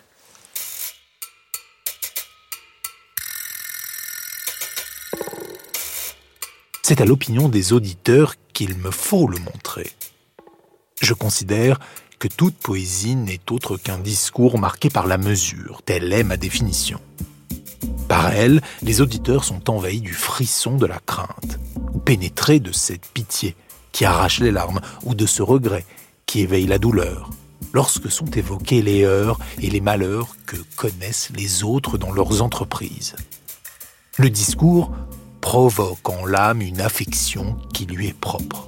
M: C'est à l'opinion des auditeurs qu'il me faut le montrer. Je considère que toute poésie n'est autre qu'un discours marqué par la mesure, telle est ma définition. Par elle, les auditeurs sont envahis du frisson de la crainte, ou pénétrés de cette pitié qui arrache les larmes, ou de ce regret qui éveille la douleur, lorsque sont évoqués les heurts et les malheurs que connaissent les autres dans leurs entreprises. Le discours provoque en l'âme une affection qui lui est propre.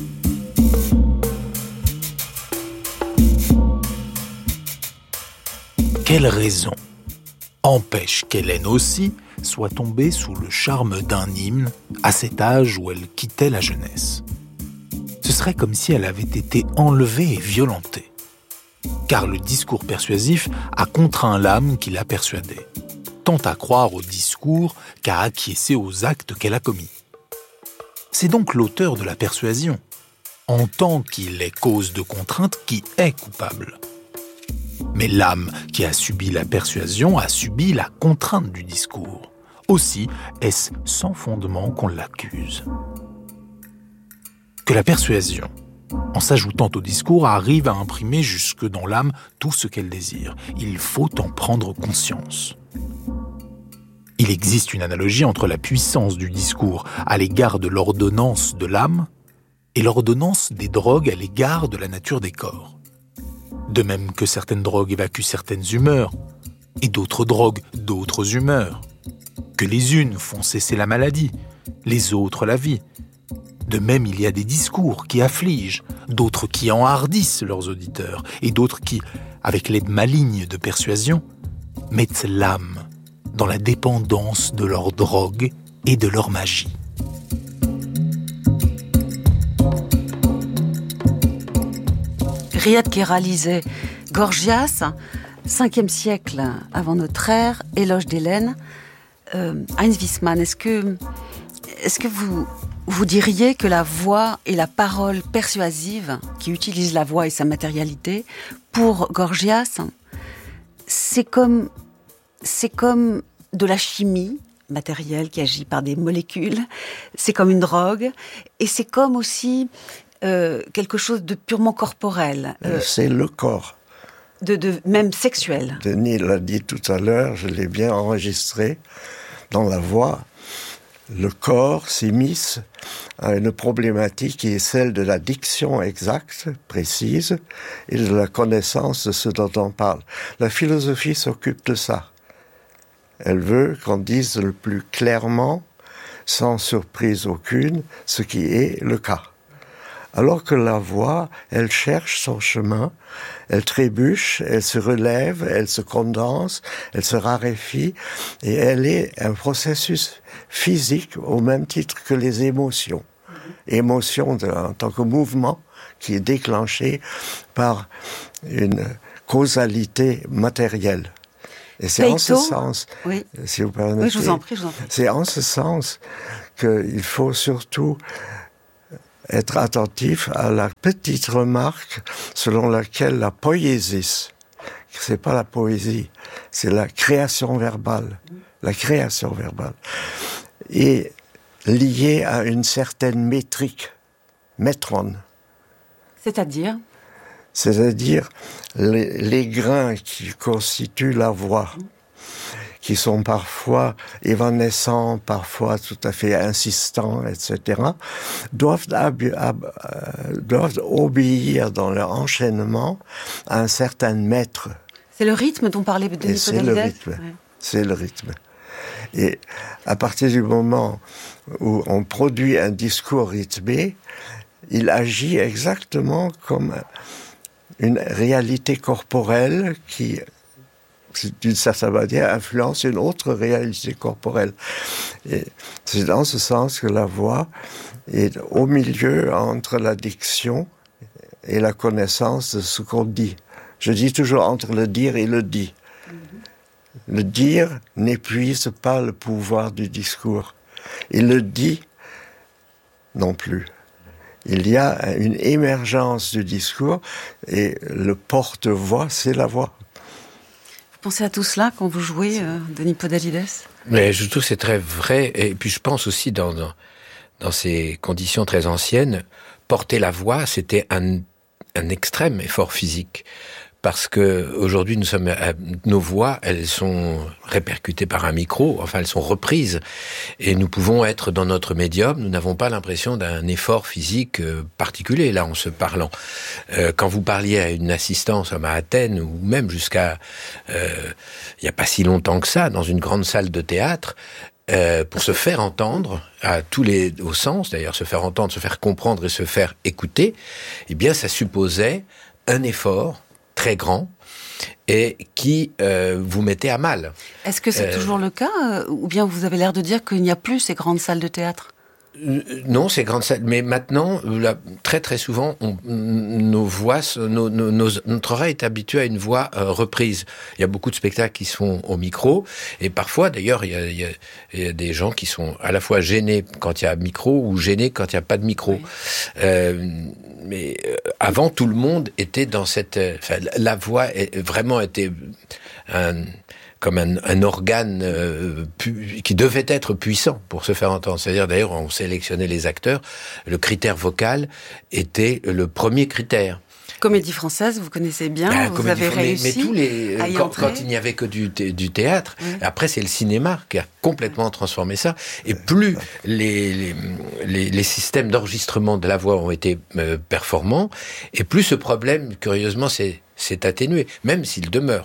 M: Quelle raison empêche qu'Hélène aussi soit tombée sous le charme d'un hymne à cet âge où elle quittait la jeunesse ? Ce serait comme si elle avait été enlevée et violentée. Car le discours persuasif a contraint l'âme qui l'a persuadée, tant à croire au discours qu'à acquiescer aux actes qu'elle a commis. C'est donc l'auteur de la persuasion, en tant qu'il est cause de contrainte, qui est coupable. Mais l'âme qui a subi la persuasion a subi la contrainte du discours. Aussi est-ce sans fondement qu'on l'accuse. Que la persuasion, en s'ajoutant au discours, arrive à imprimer jusque dans l'âme tout ce qu'elle désire. Il faut en prendre conscience. Il existe une analogie entre la puissance du discours à l'égard de l'ordonnance de l'âme et l'ordonnance des drogues à l'égard de la nature des corps. De même que certaines drogues évacuent certaines humeurs, et d'autres drogues d'autres humeurs. Que les unes font cesser la maladie, les autres la vie. De même, il y a des discours qui affligent, d'autres qui enhardissent leurs auditeurs, et d'autres qui, avec l'aide maligne de persuasion, mettent l'âme dans la dépendance de leur drogue et de leur magie.
P: Riyad Kera lisait Gorgias, 5e siècle avant notre ère, éloge d'Hélène. Hans Wiesmann, est-ce que vous diriez que la voix et la parole persuasive, qui utilise la voix et sa matérialité, pour Gorgias, c'est comme c'est comme de la chimie matérielle qui agit par des molécules, c'est comme une drogue, et c'est comme aussi quelque chose de purement corporel.
S: C'est le corps.
P: Même sexuel.
S: Denis l'a dit tout à l'heure, je l'ai bien enregistré dans la voix. Le corps s'immisce à une problématique qui est celle de la diction exacte, précise, et de la connaissance de ce dont on parle. La philosophie s'occupe de ça. Elle veut qu'on dise le plus clairement, sans surprise aucune, ce qui est le cas. Alors que la voix, elle cherche son chemin, elle trébuche, elle se relève, elle se condense, elle se raréfie, et elle est un processus physique au même titre que les émotions. Émotion en tant que mouvement qui est déclenché par une causalité matérielle. Et c'est en ce sens, si vous permettez,
P: je vous en prie.
S: C'est en ce sens qu'il faut surtout être attentif à la petite remarque selon laquelle la poiesis, c'est pas la poésie, c'est la création verbale. La création verbale est liée à une certaine métrique, métron.
P: C'est-à-dire
S: les grains qui constituent la voix, qui sont parfois évanescents, parfois tout à fait insistants, etc., doivent obéir dans leur enchaînement à un certain maître.
P: C'est le rythme dont parlait Denis Podalides.
S: C'est le rythme. Et à partir du moment où on produit un discours rythmé, il agit exactement comme une réalité corporelle qui, d'une certaine manière, influence une autre réalité corporelle. Et c'est dans ce sens que la voix est au milieu entre la diction et la connaissance de ce qu'on dit. Je dis toujours entre le dire et le dit. Le dire n'épuise pas le pouvoir du discours. Et le dit non plus. Il y a une émergence du discours et le porte-voix, c'est la voix.
P: Vous pensez à tout cela quand vous jouez, Denis Podalides ?
Q: Mais je trouve que c'est très vrai. Et puis je pense aussi dans ces conditions très anciennes, porter la voix, c'était un extrême effort physique. Parce que aujourd'hui, nos voix, elles sont répercutées par un micro, enfin elles sont reprises, et nous pouvons être dans notre médium. Nous n'avons pas l'impression d'un effort physique particulier là en se parlant. Quand vous parliez à une assistance à Athènes ou même jusqu'à il y a pas si longtemps que ça, dans une grande salle de théâtre. Pour se faire entendre, au sens d'ailleurs, se faire entendre, se faire comprendre et se faire écouter, eh bien ça supposait un effort très grand et qui vous mettait à mal.
P: Est-ce que c'est toujours le cas ou bien vous avez l'air de dire qu'il n'y a plus ces grandes salles de théâtre ?
Q: Non, ces grandes salles. Mais maintenant, très très souvent, nos voix, notre oreille est habituée à une voix reprise. Il y a beaucoup de spectacles qui se font au micro, et parfois, d'ailleurs, il y a des gens qui sont à la fois gênés quand il y a micro ou gênés quand il n'y a pas de micro. Oui. Mais avant, tout le monde était dans cette. La voix vraiment était comme un organe qui devait être puissant pour se faire entendre. C'est-à-dire, d'ailleurs, on sélectionnait les acteurs. Le critère vocal était le premier critère.
P: Comédie française, vous connaissez bien, vous avez réussi à y entrer.
Q: Quand il n'y avait que du théâtre, après c'est le cinéma qui a complètement transformé ça. Et plus les systèmes d'enregistrement de la voix ont été performants, et plus ce problème, curieusement, s'est atténué. Même s'il demeure,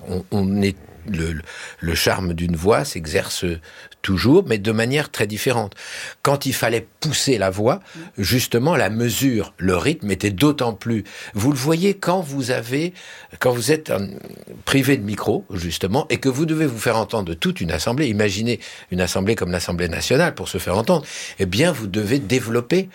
Q: le charme d'une voix s'exerce toujours, mais de manière très différente. Quand il fallait pousser la voix, justement, la mesure, le rythme était d'autant plus... Vous le voyez quand vous êtes privé de micro, justement, et que vous devez vous faire entendre de toute une assemblée. Imaginez une assemblée comme l'Assemblée nationale pour se faire entendre. Eh bien, vous devez développer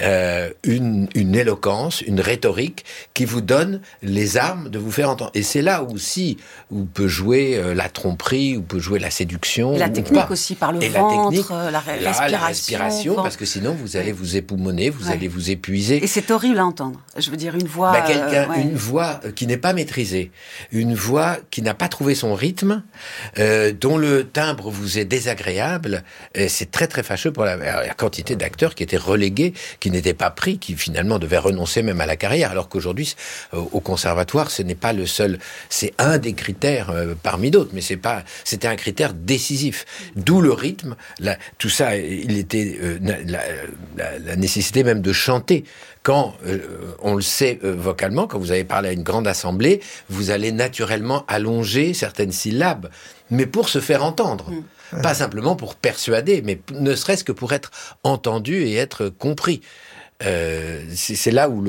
Q: une éloquence, une rhétorique qui vous donne les armes de vous faire entendre. Et c'est là aussi où peut jouer la tromperie, vous pouvez jouer la séduction.
P: Et la technique aussi, par le ventre, la respiration.
Q: Parce que sinon, vous allez vous époumoner, vous allez vous épuiser.
P: Et c'est horrible à entendre. Je veux dire, une voix...
Q: Une voix qui n'est pas maîtrisée, une voix qui n'a pas trouvé son rythme, dont le timbre vous est désagréable, c'est très très fâcheux pour la quantité d'acteurs qui étaient relégués, qui n'étaient pas pris, qui finalement devaient renoncer même à la carrière, alors qu'aujourd'hui, au conservatoire, ce n'est pas le seul, c'est un des critères parmi d'autres, mais c'était un critère décisif. D'où le rythme, tout ça, il était la nécessité même de chanter. Quand, on le sait vocalement, quand vous allez parler à une grande assemblée, vous allez naturellement allonger certaines syllabes, mais pour se faire entendre. Pas simplement pour persuader, mais ne serait-ce que pour être entendu et être compris. C'est là où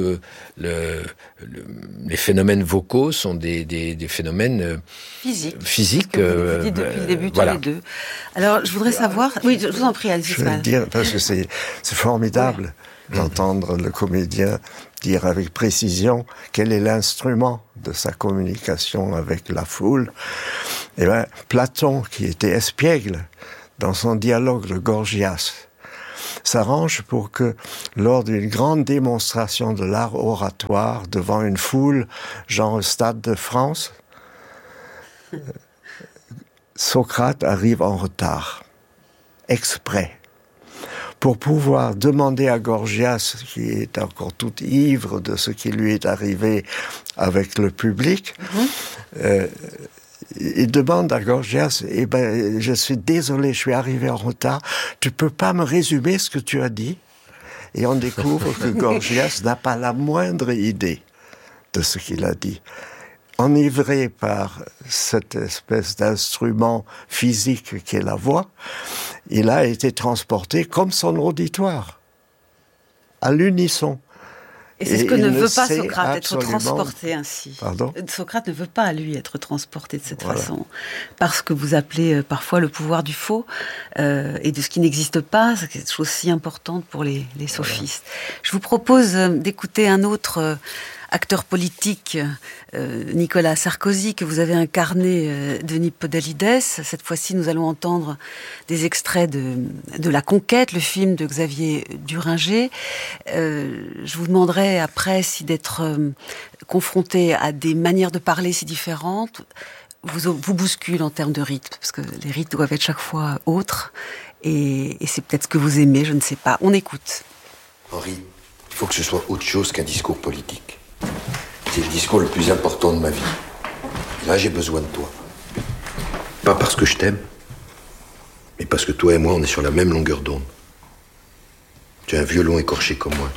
Q: les phénomènes vocaux sont des phénomènes physiques.
P: Vous dites depuis le début tous les deux. Alors, je voudrais savoir... Oui, je vous en prie, Alice.
S: Je veux dire, parce que c'est formidable d'entendre le comédien dire avec précision quel est l'instrument de sa communication avec la foule. Eh bien, Platon, qui était espiègle dans son dialogue de Gorgias, s'arrange pour que, lors d'une grande démonstration de l'art oratoire devant une foule, genre au Stade de France, Socrate arrive en retard, exprès, pour pouvoir demander à Gorgias, qui est encore tout ivre de ce qui lui est arrivé avec le public, il demande à Gorgias, je suis désolé, je suis arrivé en retard, tu peux pas me résumer ce que tu as dit? Et on découvre que Gorgias n'a pas la moindre idée de ce qu'il a dit. Enivré par cette espèce d'instrument physique qu'est la voix, il a été transporté comme son auditoire, à l'unisson.
P: Et c'est ce que ne veut pas Socrate, être transporté ainsi.
S: Pardon ?
P: Socrate ne veut pas, lui, être transporté de cette façon. Parce que vous appelez parfois le pouvoir du faux, et de ce qui n'existe pas, c'est quelque chose si importante pour les sophistes. Je vous propose d'écouter un autre acteur politique, Nicolas Sarkozy, que vous avez incarné, Denis Podalides. Cette fois-ci, nous allons entendre des extraits de La Conquête, le film de Xavier Duringer. Je vous demanderai après si d'être confronté à des manières de parler si différentes vous bouscule en termes de rythme, parce que les rythmes doivent être chaque fois autres, et c'est peut-être ce que vous aimez, je ne sais pas. On écoute.
R: Henri, il faut que ce soit autre chose qu'un discours politique. C'est le discours le plus important de ma vie. Et là, j'ai besoin de toi. Pas parce que je t'aime, mais parce que toi et moi, on est sur la même longueur d'onde. Tu as un violon écorché comme moi.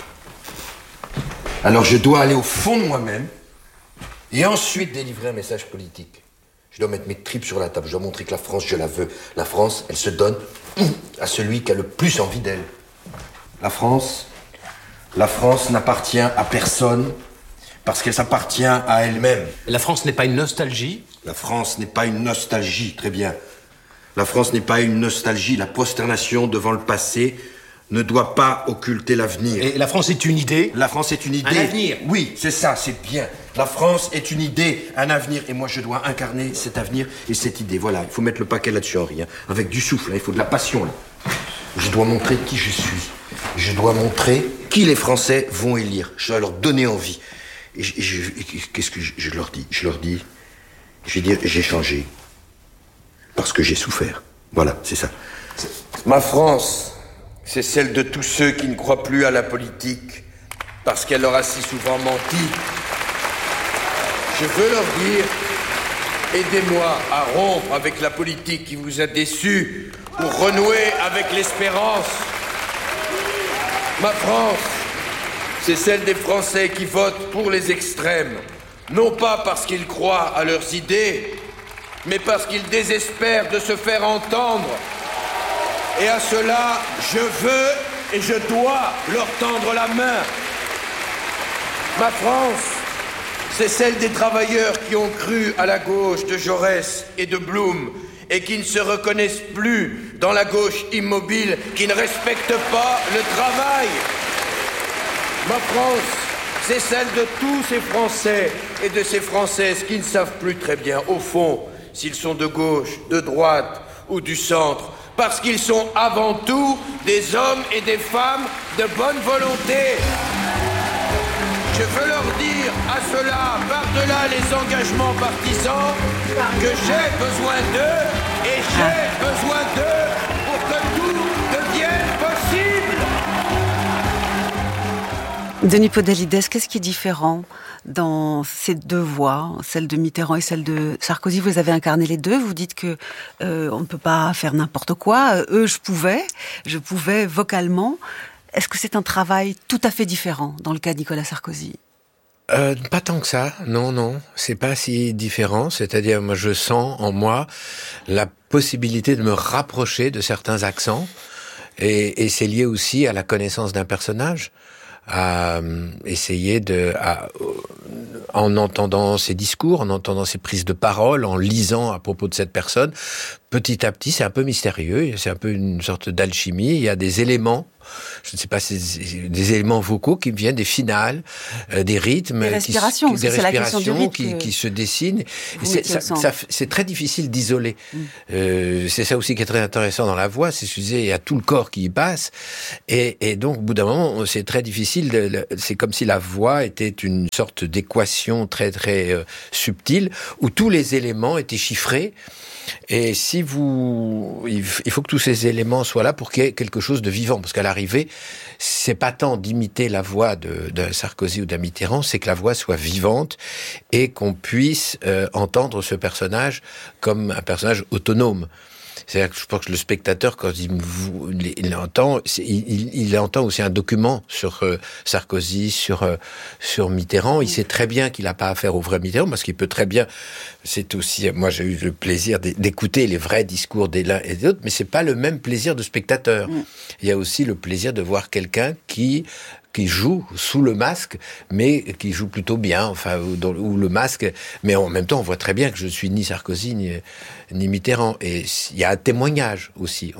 R: Alors je dois aller au fond de moi-même et ensuite délivrer un message politique. Je dois mettre mes tripes sur la table. Je dois montrer que la France, je la veux. La France, elle se donne à celui qui a le plus envie d'elle. La France n'appartient à personne parce qu'elle s'appartient à elle-même.
O: La France n'est pas une nostalgie ?
R: La France n'est pas une nostalgie, très bien. La France n'est pas une nostalgie. La prosternation devant le passé ne doit pas occulter l'avenir.
O: Et la France est une idée ?
R: La France est une idée.
O: Un avenir ?
R: Oui, c'est ça, c'est bien. La France est une idée, un avenir. Et moi, je dois incarner cet avenir et cette idée. Voilà, il faut mettre le paquet là-dessus, Henri. Avec du souffle, il faut de la passion, là. Je dois montrer qui je suis. Je dois montrer qui les Français vont élire. Je dois leur donner envie. Et qu'est-ce que je leur dis ? Je vais dire, j'ai changé. Parce que j'ai souffert. Voilà, c'est ça. Ma France, c'est celle de tous ceux qui ne croient plus à la politique, parce qu'elle leur a si souvent menti. Je veux leur dire, aidez-moi à rompre avec la politique qui vous a déçus, pour renouer avec l'espérance. Ma France, c'est celle des Français qui votent pour les extrêmes, non pas parce qu'ils croient à leurs idées, mais parce qu'ils désespèrent de se faire entendre. Et à cela, je veux et je dois leur tendre la main. Ma France, c'est celle des travailleurs qui ont cru à la gauche de Jaurès et de Blum et qui ne se reconnaissent plus dans la gauche immobile qui ne respecte pas le travail. Ma France, c'est celle de tous ces Français et de ces Françaises qui ne savent plus très bien, au fond, s'ils sont de gauche, de droite ou du centre, parce qu'ils sont avant tout des hommes et des femmes de bonne volonté. Je veux leur dire à ceux-là, par-delà les engagements partisans, que j'ai besoin d'eux et j'ai besoin d'eux pour que tout devienne possible.
P: Denis Podalides, qu'est-ce qui est différent dans ces deux voix, celle de Mitterrand et celle de Sarkozy? Vous avez incarné les deux, vous dites que on ne peut pas faire n'importe quoi. Eux, je pouvais vocalement. Est-ce que c'est un travail tout à fait différent dans le cas de Nicolas Sarkozy?
Q: Pas tant que ça, non, c'est pas si différent, c'est-à-dire moi je sens en moi la possibilité de me rapprocher de certains accents, et c'est lié aussi à la connaissance d'un personnage, à essayer en entendant ses discours, en entendant ses prises de parole, en lisant à propos de cette personne, petit à petit c'est un peu mystérieux, c'est un peu une sorte d'alchimie, il y a des éléments, je ne sais pas, des éléments vocaux qui viennent des finales, des rythmes,
P: des respirations,
Q: qui se dessinent. C'est très difficile d'isoler. C'est ça aussi qui est très intéressant dans la voix, c'est qu'il y a tout le corps qui y passe, et donc au bout d'un moment, c'est très difficile. C'est comme si la voix était une sorte d'équation très très subtile où tous les éléments étaient chiffrés. Et il faut que tous ces éléments soient là pour qu'il y ait quelque chose de vivant, parce qu'à l'arrivée, c'est pas tant d'imiter la voix d'un Sarkozy ou d'un Mitterrand, c'est que la voix soit vivante et qu'on puisse entendre ce personnage comme un personnage autonome. C'est-à-dire que je pense que le spectateur, quand il entend, il entend aussi un document sur Sarkozy, sur Mitterrand. Il sait très bien qu'il n'a pas affaire au vrai Mitterrand, parce qu'il peut très bien. C'est aussi, moi j'ai eu le plaisir d'écouter les vrais discours des l'un et des autres, mais c'est pas le même plaisir de spectateur. Il y a aussi le plaisir de voir quelqu'un qui joue sous le masque, mais qui joue plutôt bien, enfin, ou le masque, mais en même temps, on voit très bien que je suis ni Sarkozy, ni Mitterrand. Et il y a un témoignage aussi.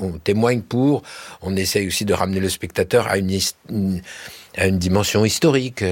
Q: On essaye aussi de ramener le spectateur à une dimension historique.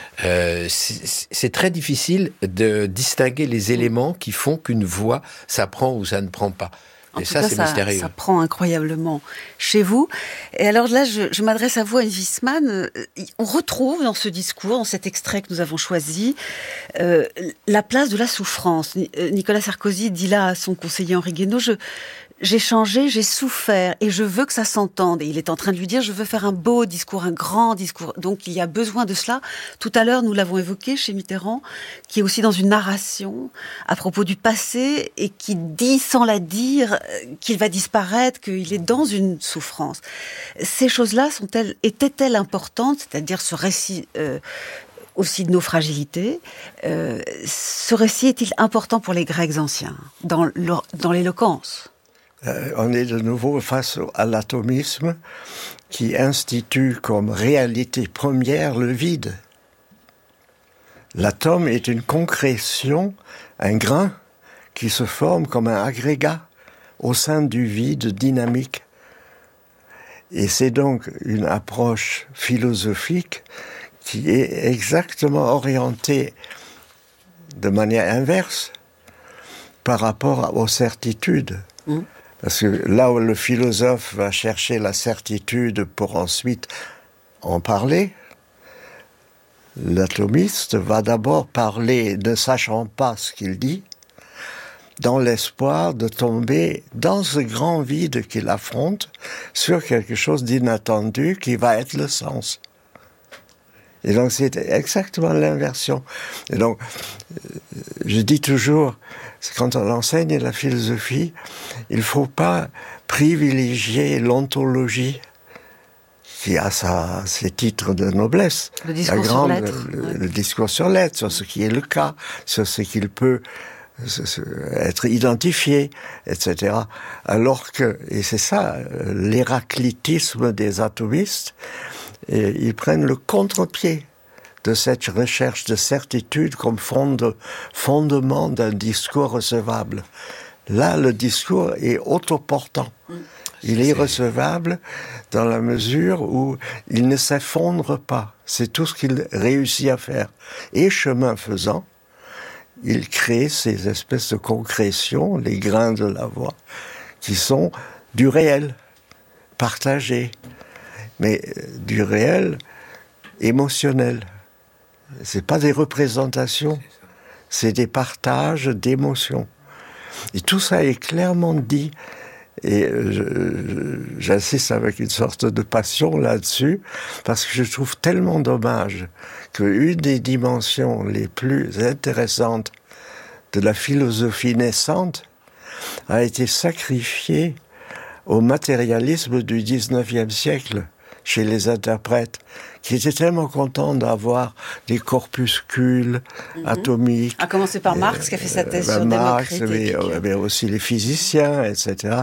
Q: C'est très difficile de distinguer les éléments qui font qu'une voix, ça prend ou ça ne prend pas.
P: En tout cas, c'est mystérieux. Ça prend incroyablement chez vous. Et alors là, je m'adresse à vous, Anne Wiesmann. On retrouve dans ce discours, dans cet extrait que nous avons choisi, la place de la souffrance. Nicolas Sarkozy dit là à son conseiller Henri Guénaud, j'ai changé, j'ai souffert et je veux que ça s'entende. Et il est en train de lui dire, je veux faire un beau discours, un grand discours. Donc il y a besoin de cela. Tout à l'heure, nous l'avons évoqué chez Mitterrand, qui est aussi dans une narration à propos du passé et qui dit sans la dire qu'il va disparaître, qu'il est dans une souffrance. Ces choses-là étaient-elles importantes, c'est-à-dire ce récit aussi de nos fragilités. Ce récit est-il important pour les Grecs anciens, dans l'éloquence?
S: On est de nouveau face à l'atomisme qui institue comme réalité première le vide. L'atome est une concrétion, un grain qui se forme comme un agrégat au sein du vide dynamique. Et c'est donc une approche philosophique qui est exactement orientée de manière inverse par rapport aux certitudes. Parce que là où le philosophe va chercher la certitude pour ensuite en parler, l'atomiste va d'abord parler ne sachant pas ce qu'il dit, dans l'espoir de tomber dans ce grand vide qu'il affronte sur quelque chose d'inattendu qui va être le sens. Et donc c'est exactement l'inversion. Et donc, je dis toujours, quand on enseigne la philosophie, il ne faut pas privilégier l'ontologie qui a ses titres de noblesse.
P: Le discours sur l'être.
S: Le discours sur l'être, sur ce qui est le cas, sur ce qu'il peut être identifié, etc. Alors que, et c'est ça, l'héraclitisme des atomistes, et ils prennent le contre-pied de cette recherche de certitude comme fondement d'un discours recevable. Là, le discours est autoportant. Il est recevable dans la mesure où il ne s'effondre pas. C'est tout ce qu'il réussit à faire. Et chemin faisant, il crée ces espèces de concrétions, les grains de la voix, qui sont du réel, partagé, mais du réel émotionnel. C'est pas des représentations, c'est des partages d'émotions. Et tout ça est clairement dit. Et j'insiste avec une sorte de passion là-dessus, parce que je trouve tellement dommage qu'une des dimensions les plus intéressantes de la philosophie naissante a été sacrifiée au matérialisme du 19e siècle, chez les interprètes, qui étaient tellement contents d'avoir des corpuscules atomiques.
P: À commencer par Marx, qui a fait sa thèse sur
S: Marx,
P: Démocrite.
S: mais aussi les physiciens, etc.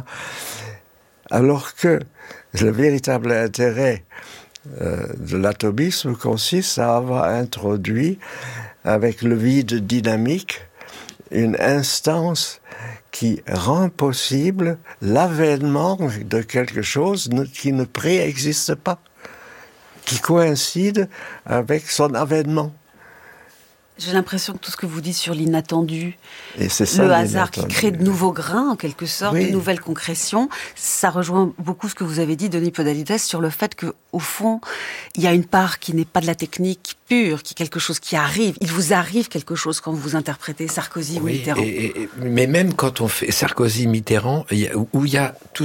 S: Alors que le véritable intérêt de l'atomisme consiste à avoir introduit, avec le vide dynamique, une instance qui rend possible l'avènement de quelque chose qui ne préexiste pas, qui coïncide avec son avènement.
P: J'ai l'impression que tout ce que vous dites sur l'inattendu,
S: et c'est ça,
P: le hasard qui crée de nouveaux grains, en quelque sorte, de nouvelles concrétions, ça rejoint beaucoup ce que vous avez dit, Denis Podalides, sur le fait qu'au fond, il y a une part qui n'est pas de la technique pure, qui est quelque chose qui arrive. Il vous arrive quelque chose quand vous interprétez Sarkozy ou Mitterrand.
Q: Mais même quand on fait Sarkozy-Mitterrand, où il y a tout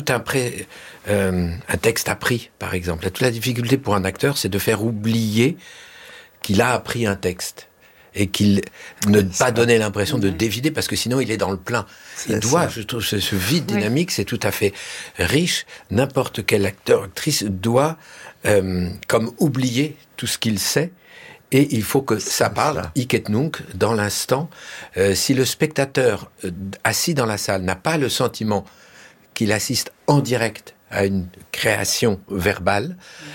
Q: un texte appris, par exemple. Toute la difficulté pour un acteur, c'est de faire oublier qu'il a appris un texte. Et qu'il ne pas donner l'impression de dévider, parce que sinon il est dans le plein. Il doit, je trouve, ce vide dynamique, c'est tout à fait riche. N'importe quel acteur, actrice doit, comme oublier tout ce qu'il sait, et il faut que ça parle, hic et nunc, dans l'instant. Si le spectateur assis dans la salle n'a pas le sentiment qu'il assiste en direct à une création verbale,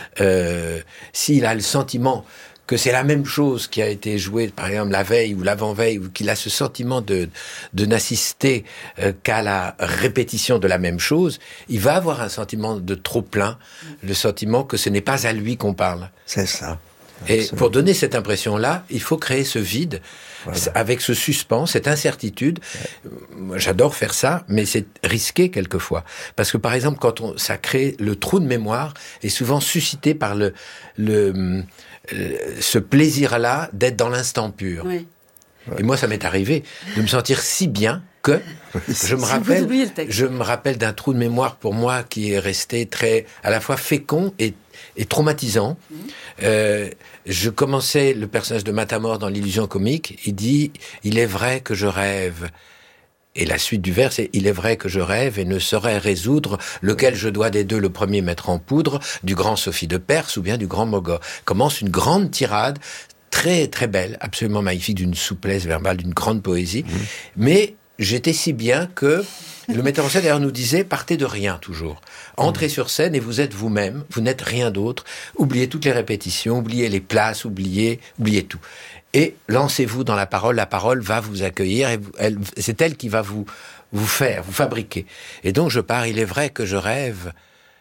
Q: s'il a le sentiment que c'est la même chose qui a été jouée, par exemple, la veille ou l'avant-veille, ou qu'il a ce sentiment de n'assister qu'à la répétition de la même chose, il va avoir un sentiment de trop-plein, le sentiment que ce n'est pas à lui qu'on parle.
S: C'est ça.
Q: Et pour donner cette impression-là, il faut créer ce vide, avec ce suspens, cette incertitude. Moi, j'adore faire ça, mais c'est risqué quelquefois. Parce que, par exemple, quand ça crée le trou de mémoire, est souvent suscité par ce plaisir-là d'être dans l'instant pur. Oui. Et moi, ça m'est arrivé de me sentir si bien que je me rappelle d'un trou de mémoire pour moi qui est resté très, à la fois fécond et traumatisant. Je commençais le personnage de Matamor dans l'illusion comique. Il dit « Il est vrai que je rêve ». Et la suite du vers, c'est « Il est vrai que je rêve et ne saurais résoudre lequel je dois des deux le premier mettre en poudre, du grand Sophie de Perse ou bien du grand Mogor ». Commence une grande tirade, très très belle, absolument magnifique, d'une souplesse verbale, d'une grande poésie. Mais j'étais si bien que le metteur en scène d'ailleurs nous disait « Partez de rien toujours. Entrez sur scène et vous êtes vous-même, vous n'êtes rien d'autre. Oubliez toutes les répétitions, oubliez les places, oubliez tout. » Et lancez-vous dans la parole va vous accueillir, et c'est elle qui va vous fabriquer. Et donc je pars, il est vrai que je rêve.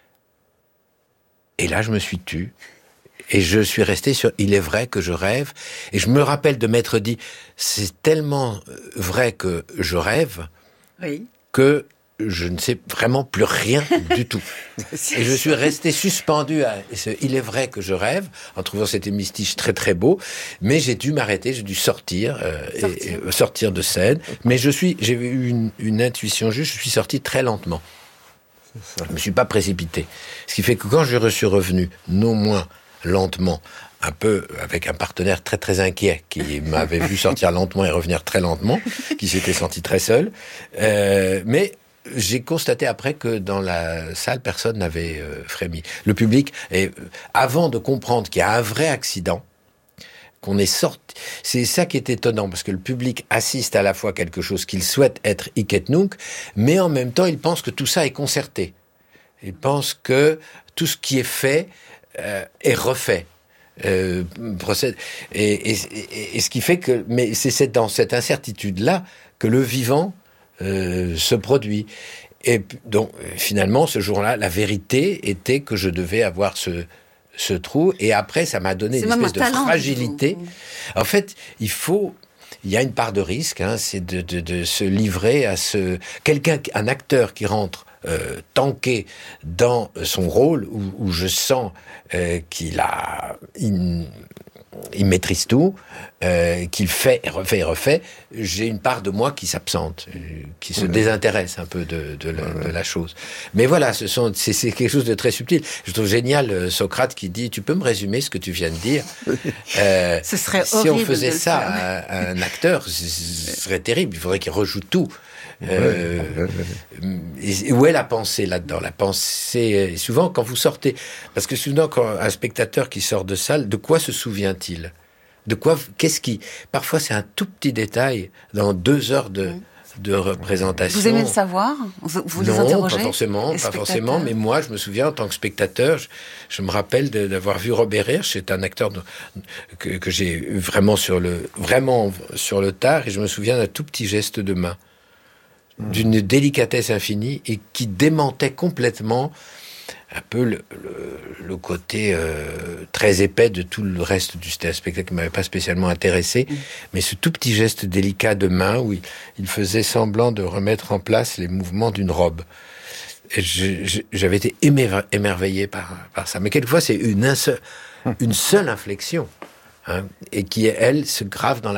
Q: Et là je me suis tu, et je suis resté sur il est vrai que je rêve. Et je me rappelle de m'être dit, c'est tellement vrai que je rêve, que je ne sais vraiment plus rien du tout. Et je suis resté suspendu à il est vrai que je rêve, en trouvant cet hémistiche très très beau, mais j'ai dû m'arrêter, j'ai dû sortir de scène. Mais j'ai eu une intuition juste, je suis sorti très lentement. Je ne me suis pas précipité. Ce qui fait que quand je suis revenu, non moins lentement, un peu avec un partenaire très très inquiet, qui m'avait vu sortir lentement et revenir très lentement, qui s'était senti très seul, mais j'ai constaté après que dans la salle, personne n'avait frémi. Le public, avant de comprendre qu'il y a un vrai accident, qu'on est sorti, c'est ça qui est étonnant, parce que le public assiste à la fois à quelque chose qu'il souhaite être hic et nunc, mais en même temps, il pense que tout ça est concerté. Il pense que tout ce qui est fait est refait. Procède. Et ce qui fait que, mais c'est dans cette incertitude-là que le vivant se produit. Et donc, finalement, ce jour-là, la vérité était que je devais avoir ce trou. Et après, ça m'a donné une espèce de fragilité. En fait, il faut il y a une part de risque, c'est de se livrer à un acteur qui rentre tanké dans son rôle, où je sens qu'il maîtrise tout, qu'il fait, refait, j'ai une part de moi qui s'absente, qui se désintéresse un peu de la chose. Mais voilà, c'est quelque chose de très subtil. Je trouve génial Socrate qui dit, tu peux me résumer ce que tu viens de dire?
P: Ce serait
Q: si on faisait ça à un acteur, ce serait terrible, il faudrait qu'il rejoue tout. Où est la pensée là-dedans? La pensée, souvent quand vous sortez, parce que souvent quand un spectateur qui sort de salle, de quoi se souvient-il? Parfois c'est un tout petit détail dans 2 heures de représentation.
P: Vous aimez le savoir? Vous les interrogez?
Q: Non, pas forcément, mais moi je me souviens en tant que spectateur, je me rappelle d'avoir vu Robert Hirsch, c'est un acteur que j'ai eu vraiment sur le tard, et je me souviens d'un tout petit geste de main, d'une délicatesse infinie, et qui démentait complètement un peu le côté très épais de tout le reste du spectacle qui ne m'avait pas spécialement intéressé. Mais ce tout petit geste délicat de main où il faisait semblant de remettre en place les mouvements d'une robe. Et j'avais été émerveillé par ça. Mais quelquefois, c'est une seule inflexion, et qui, elle, se grave dans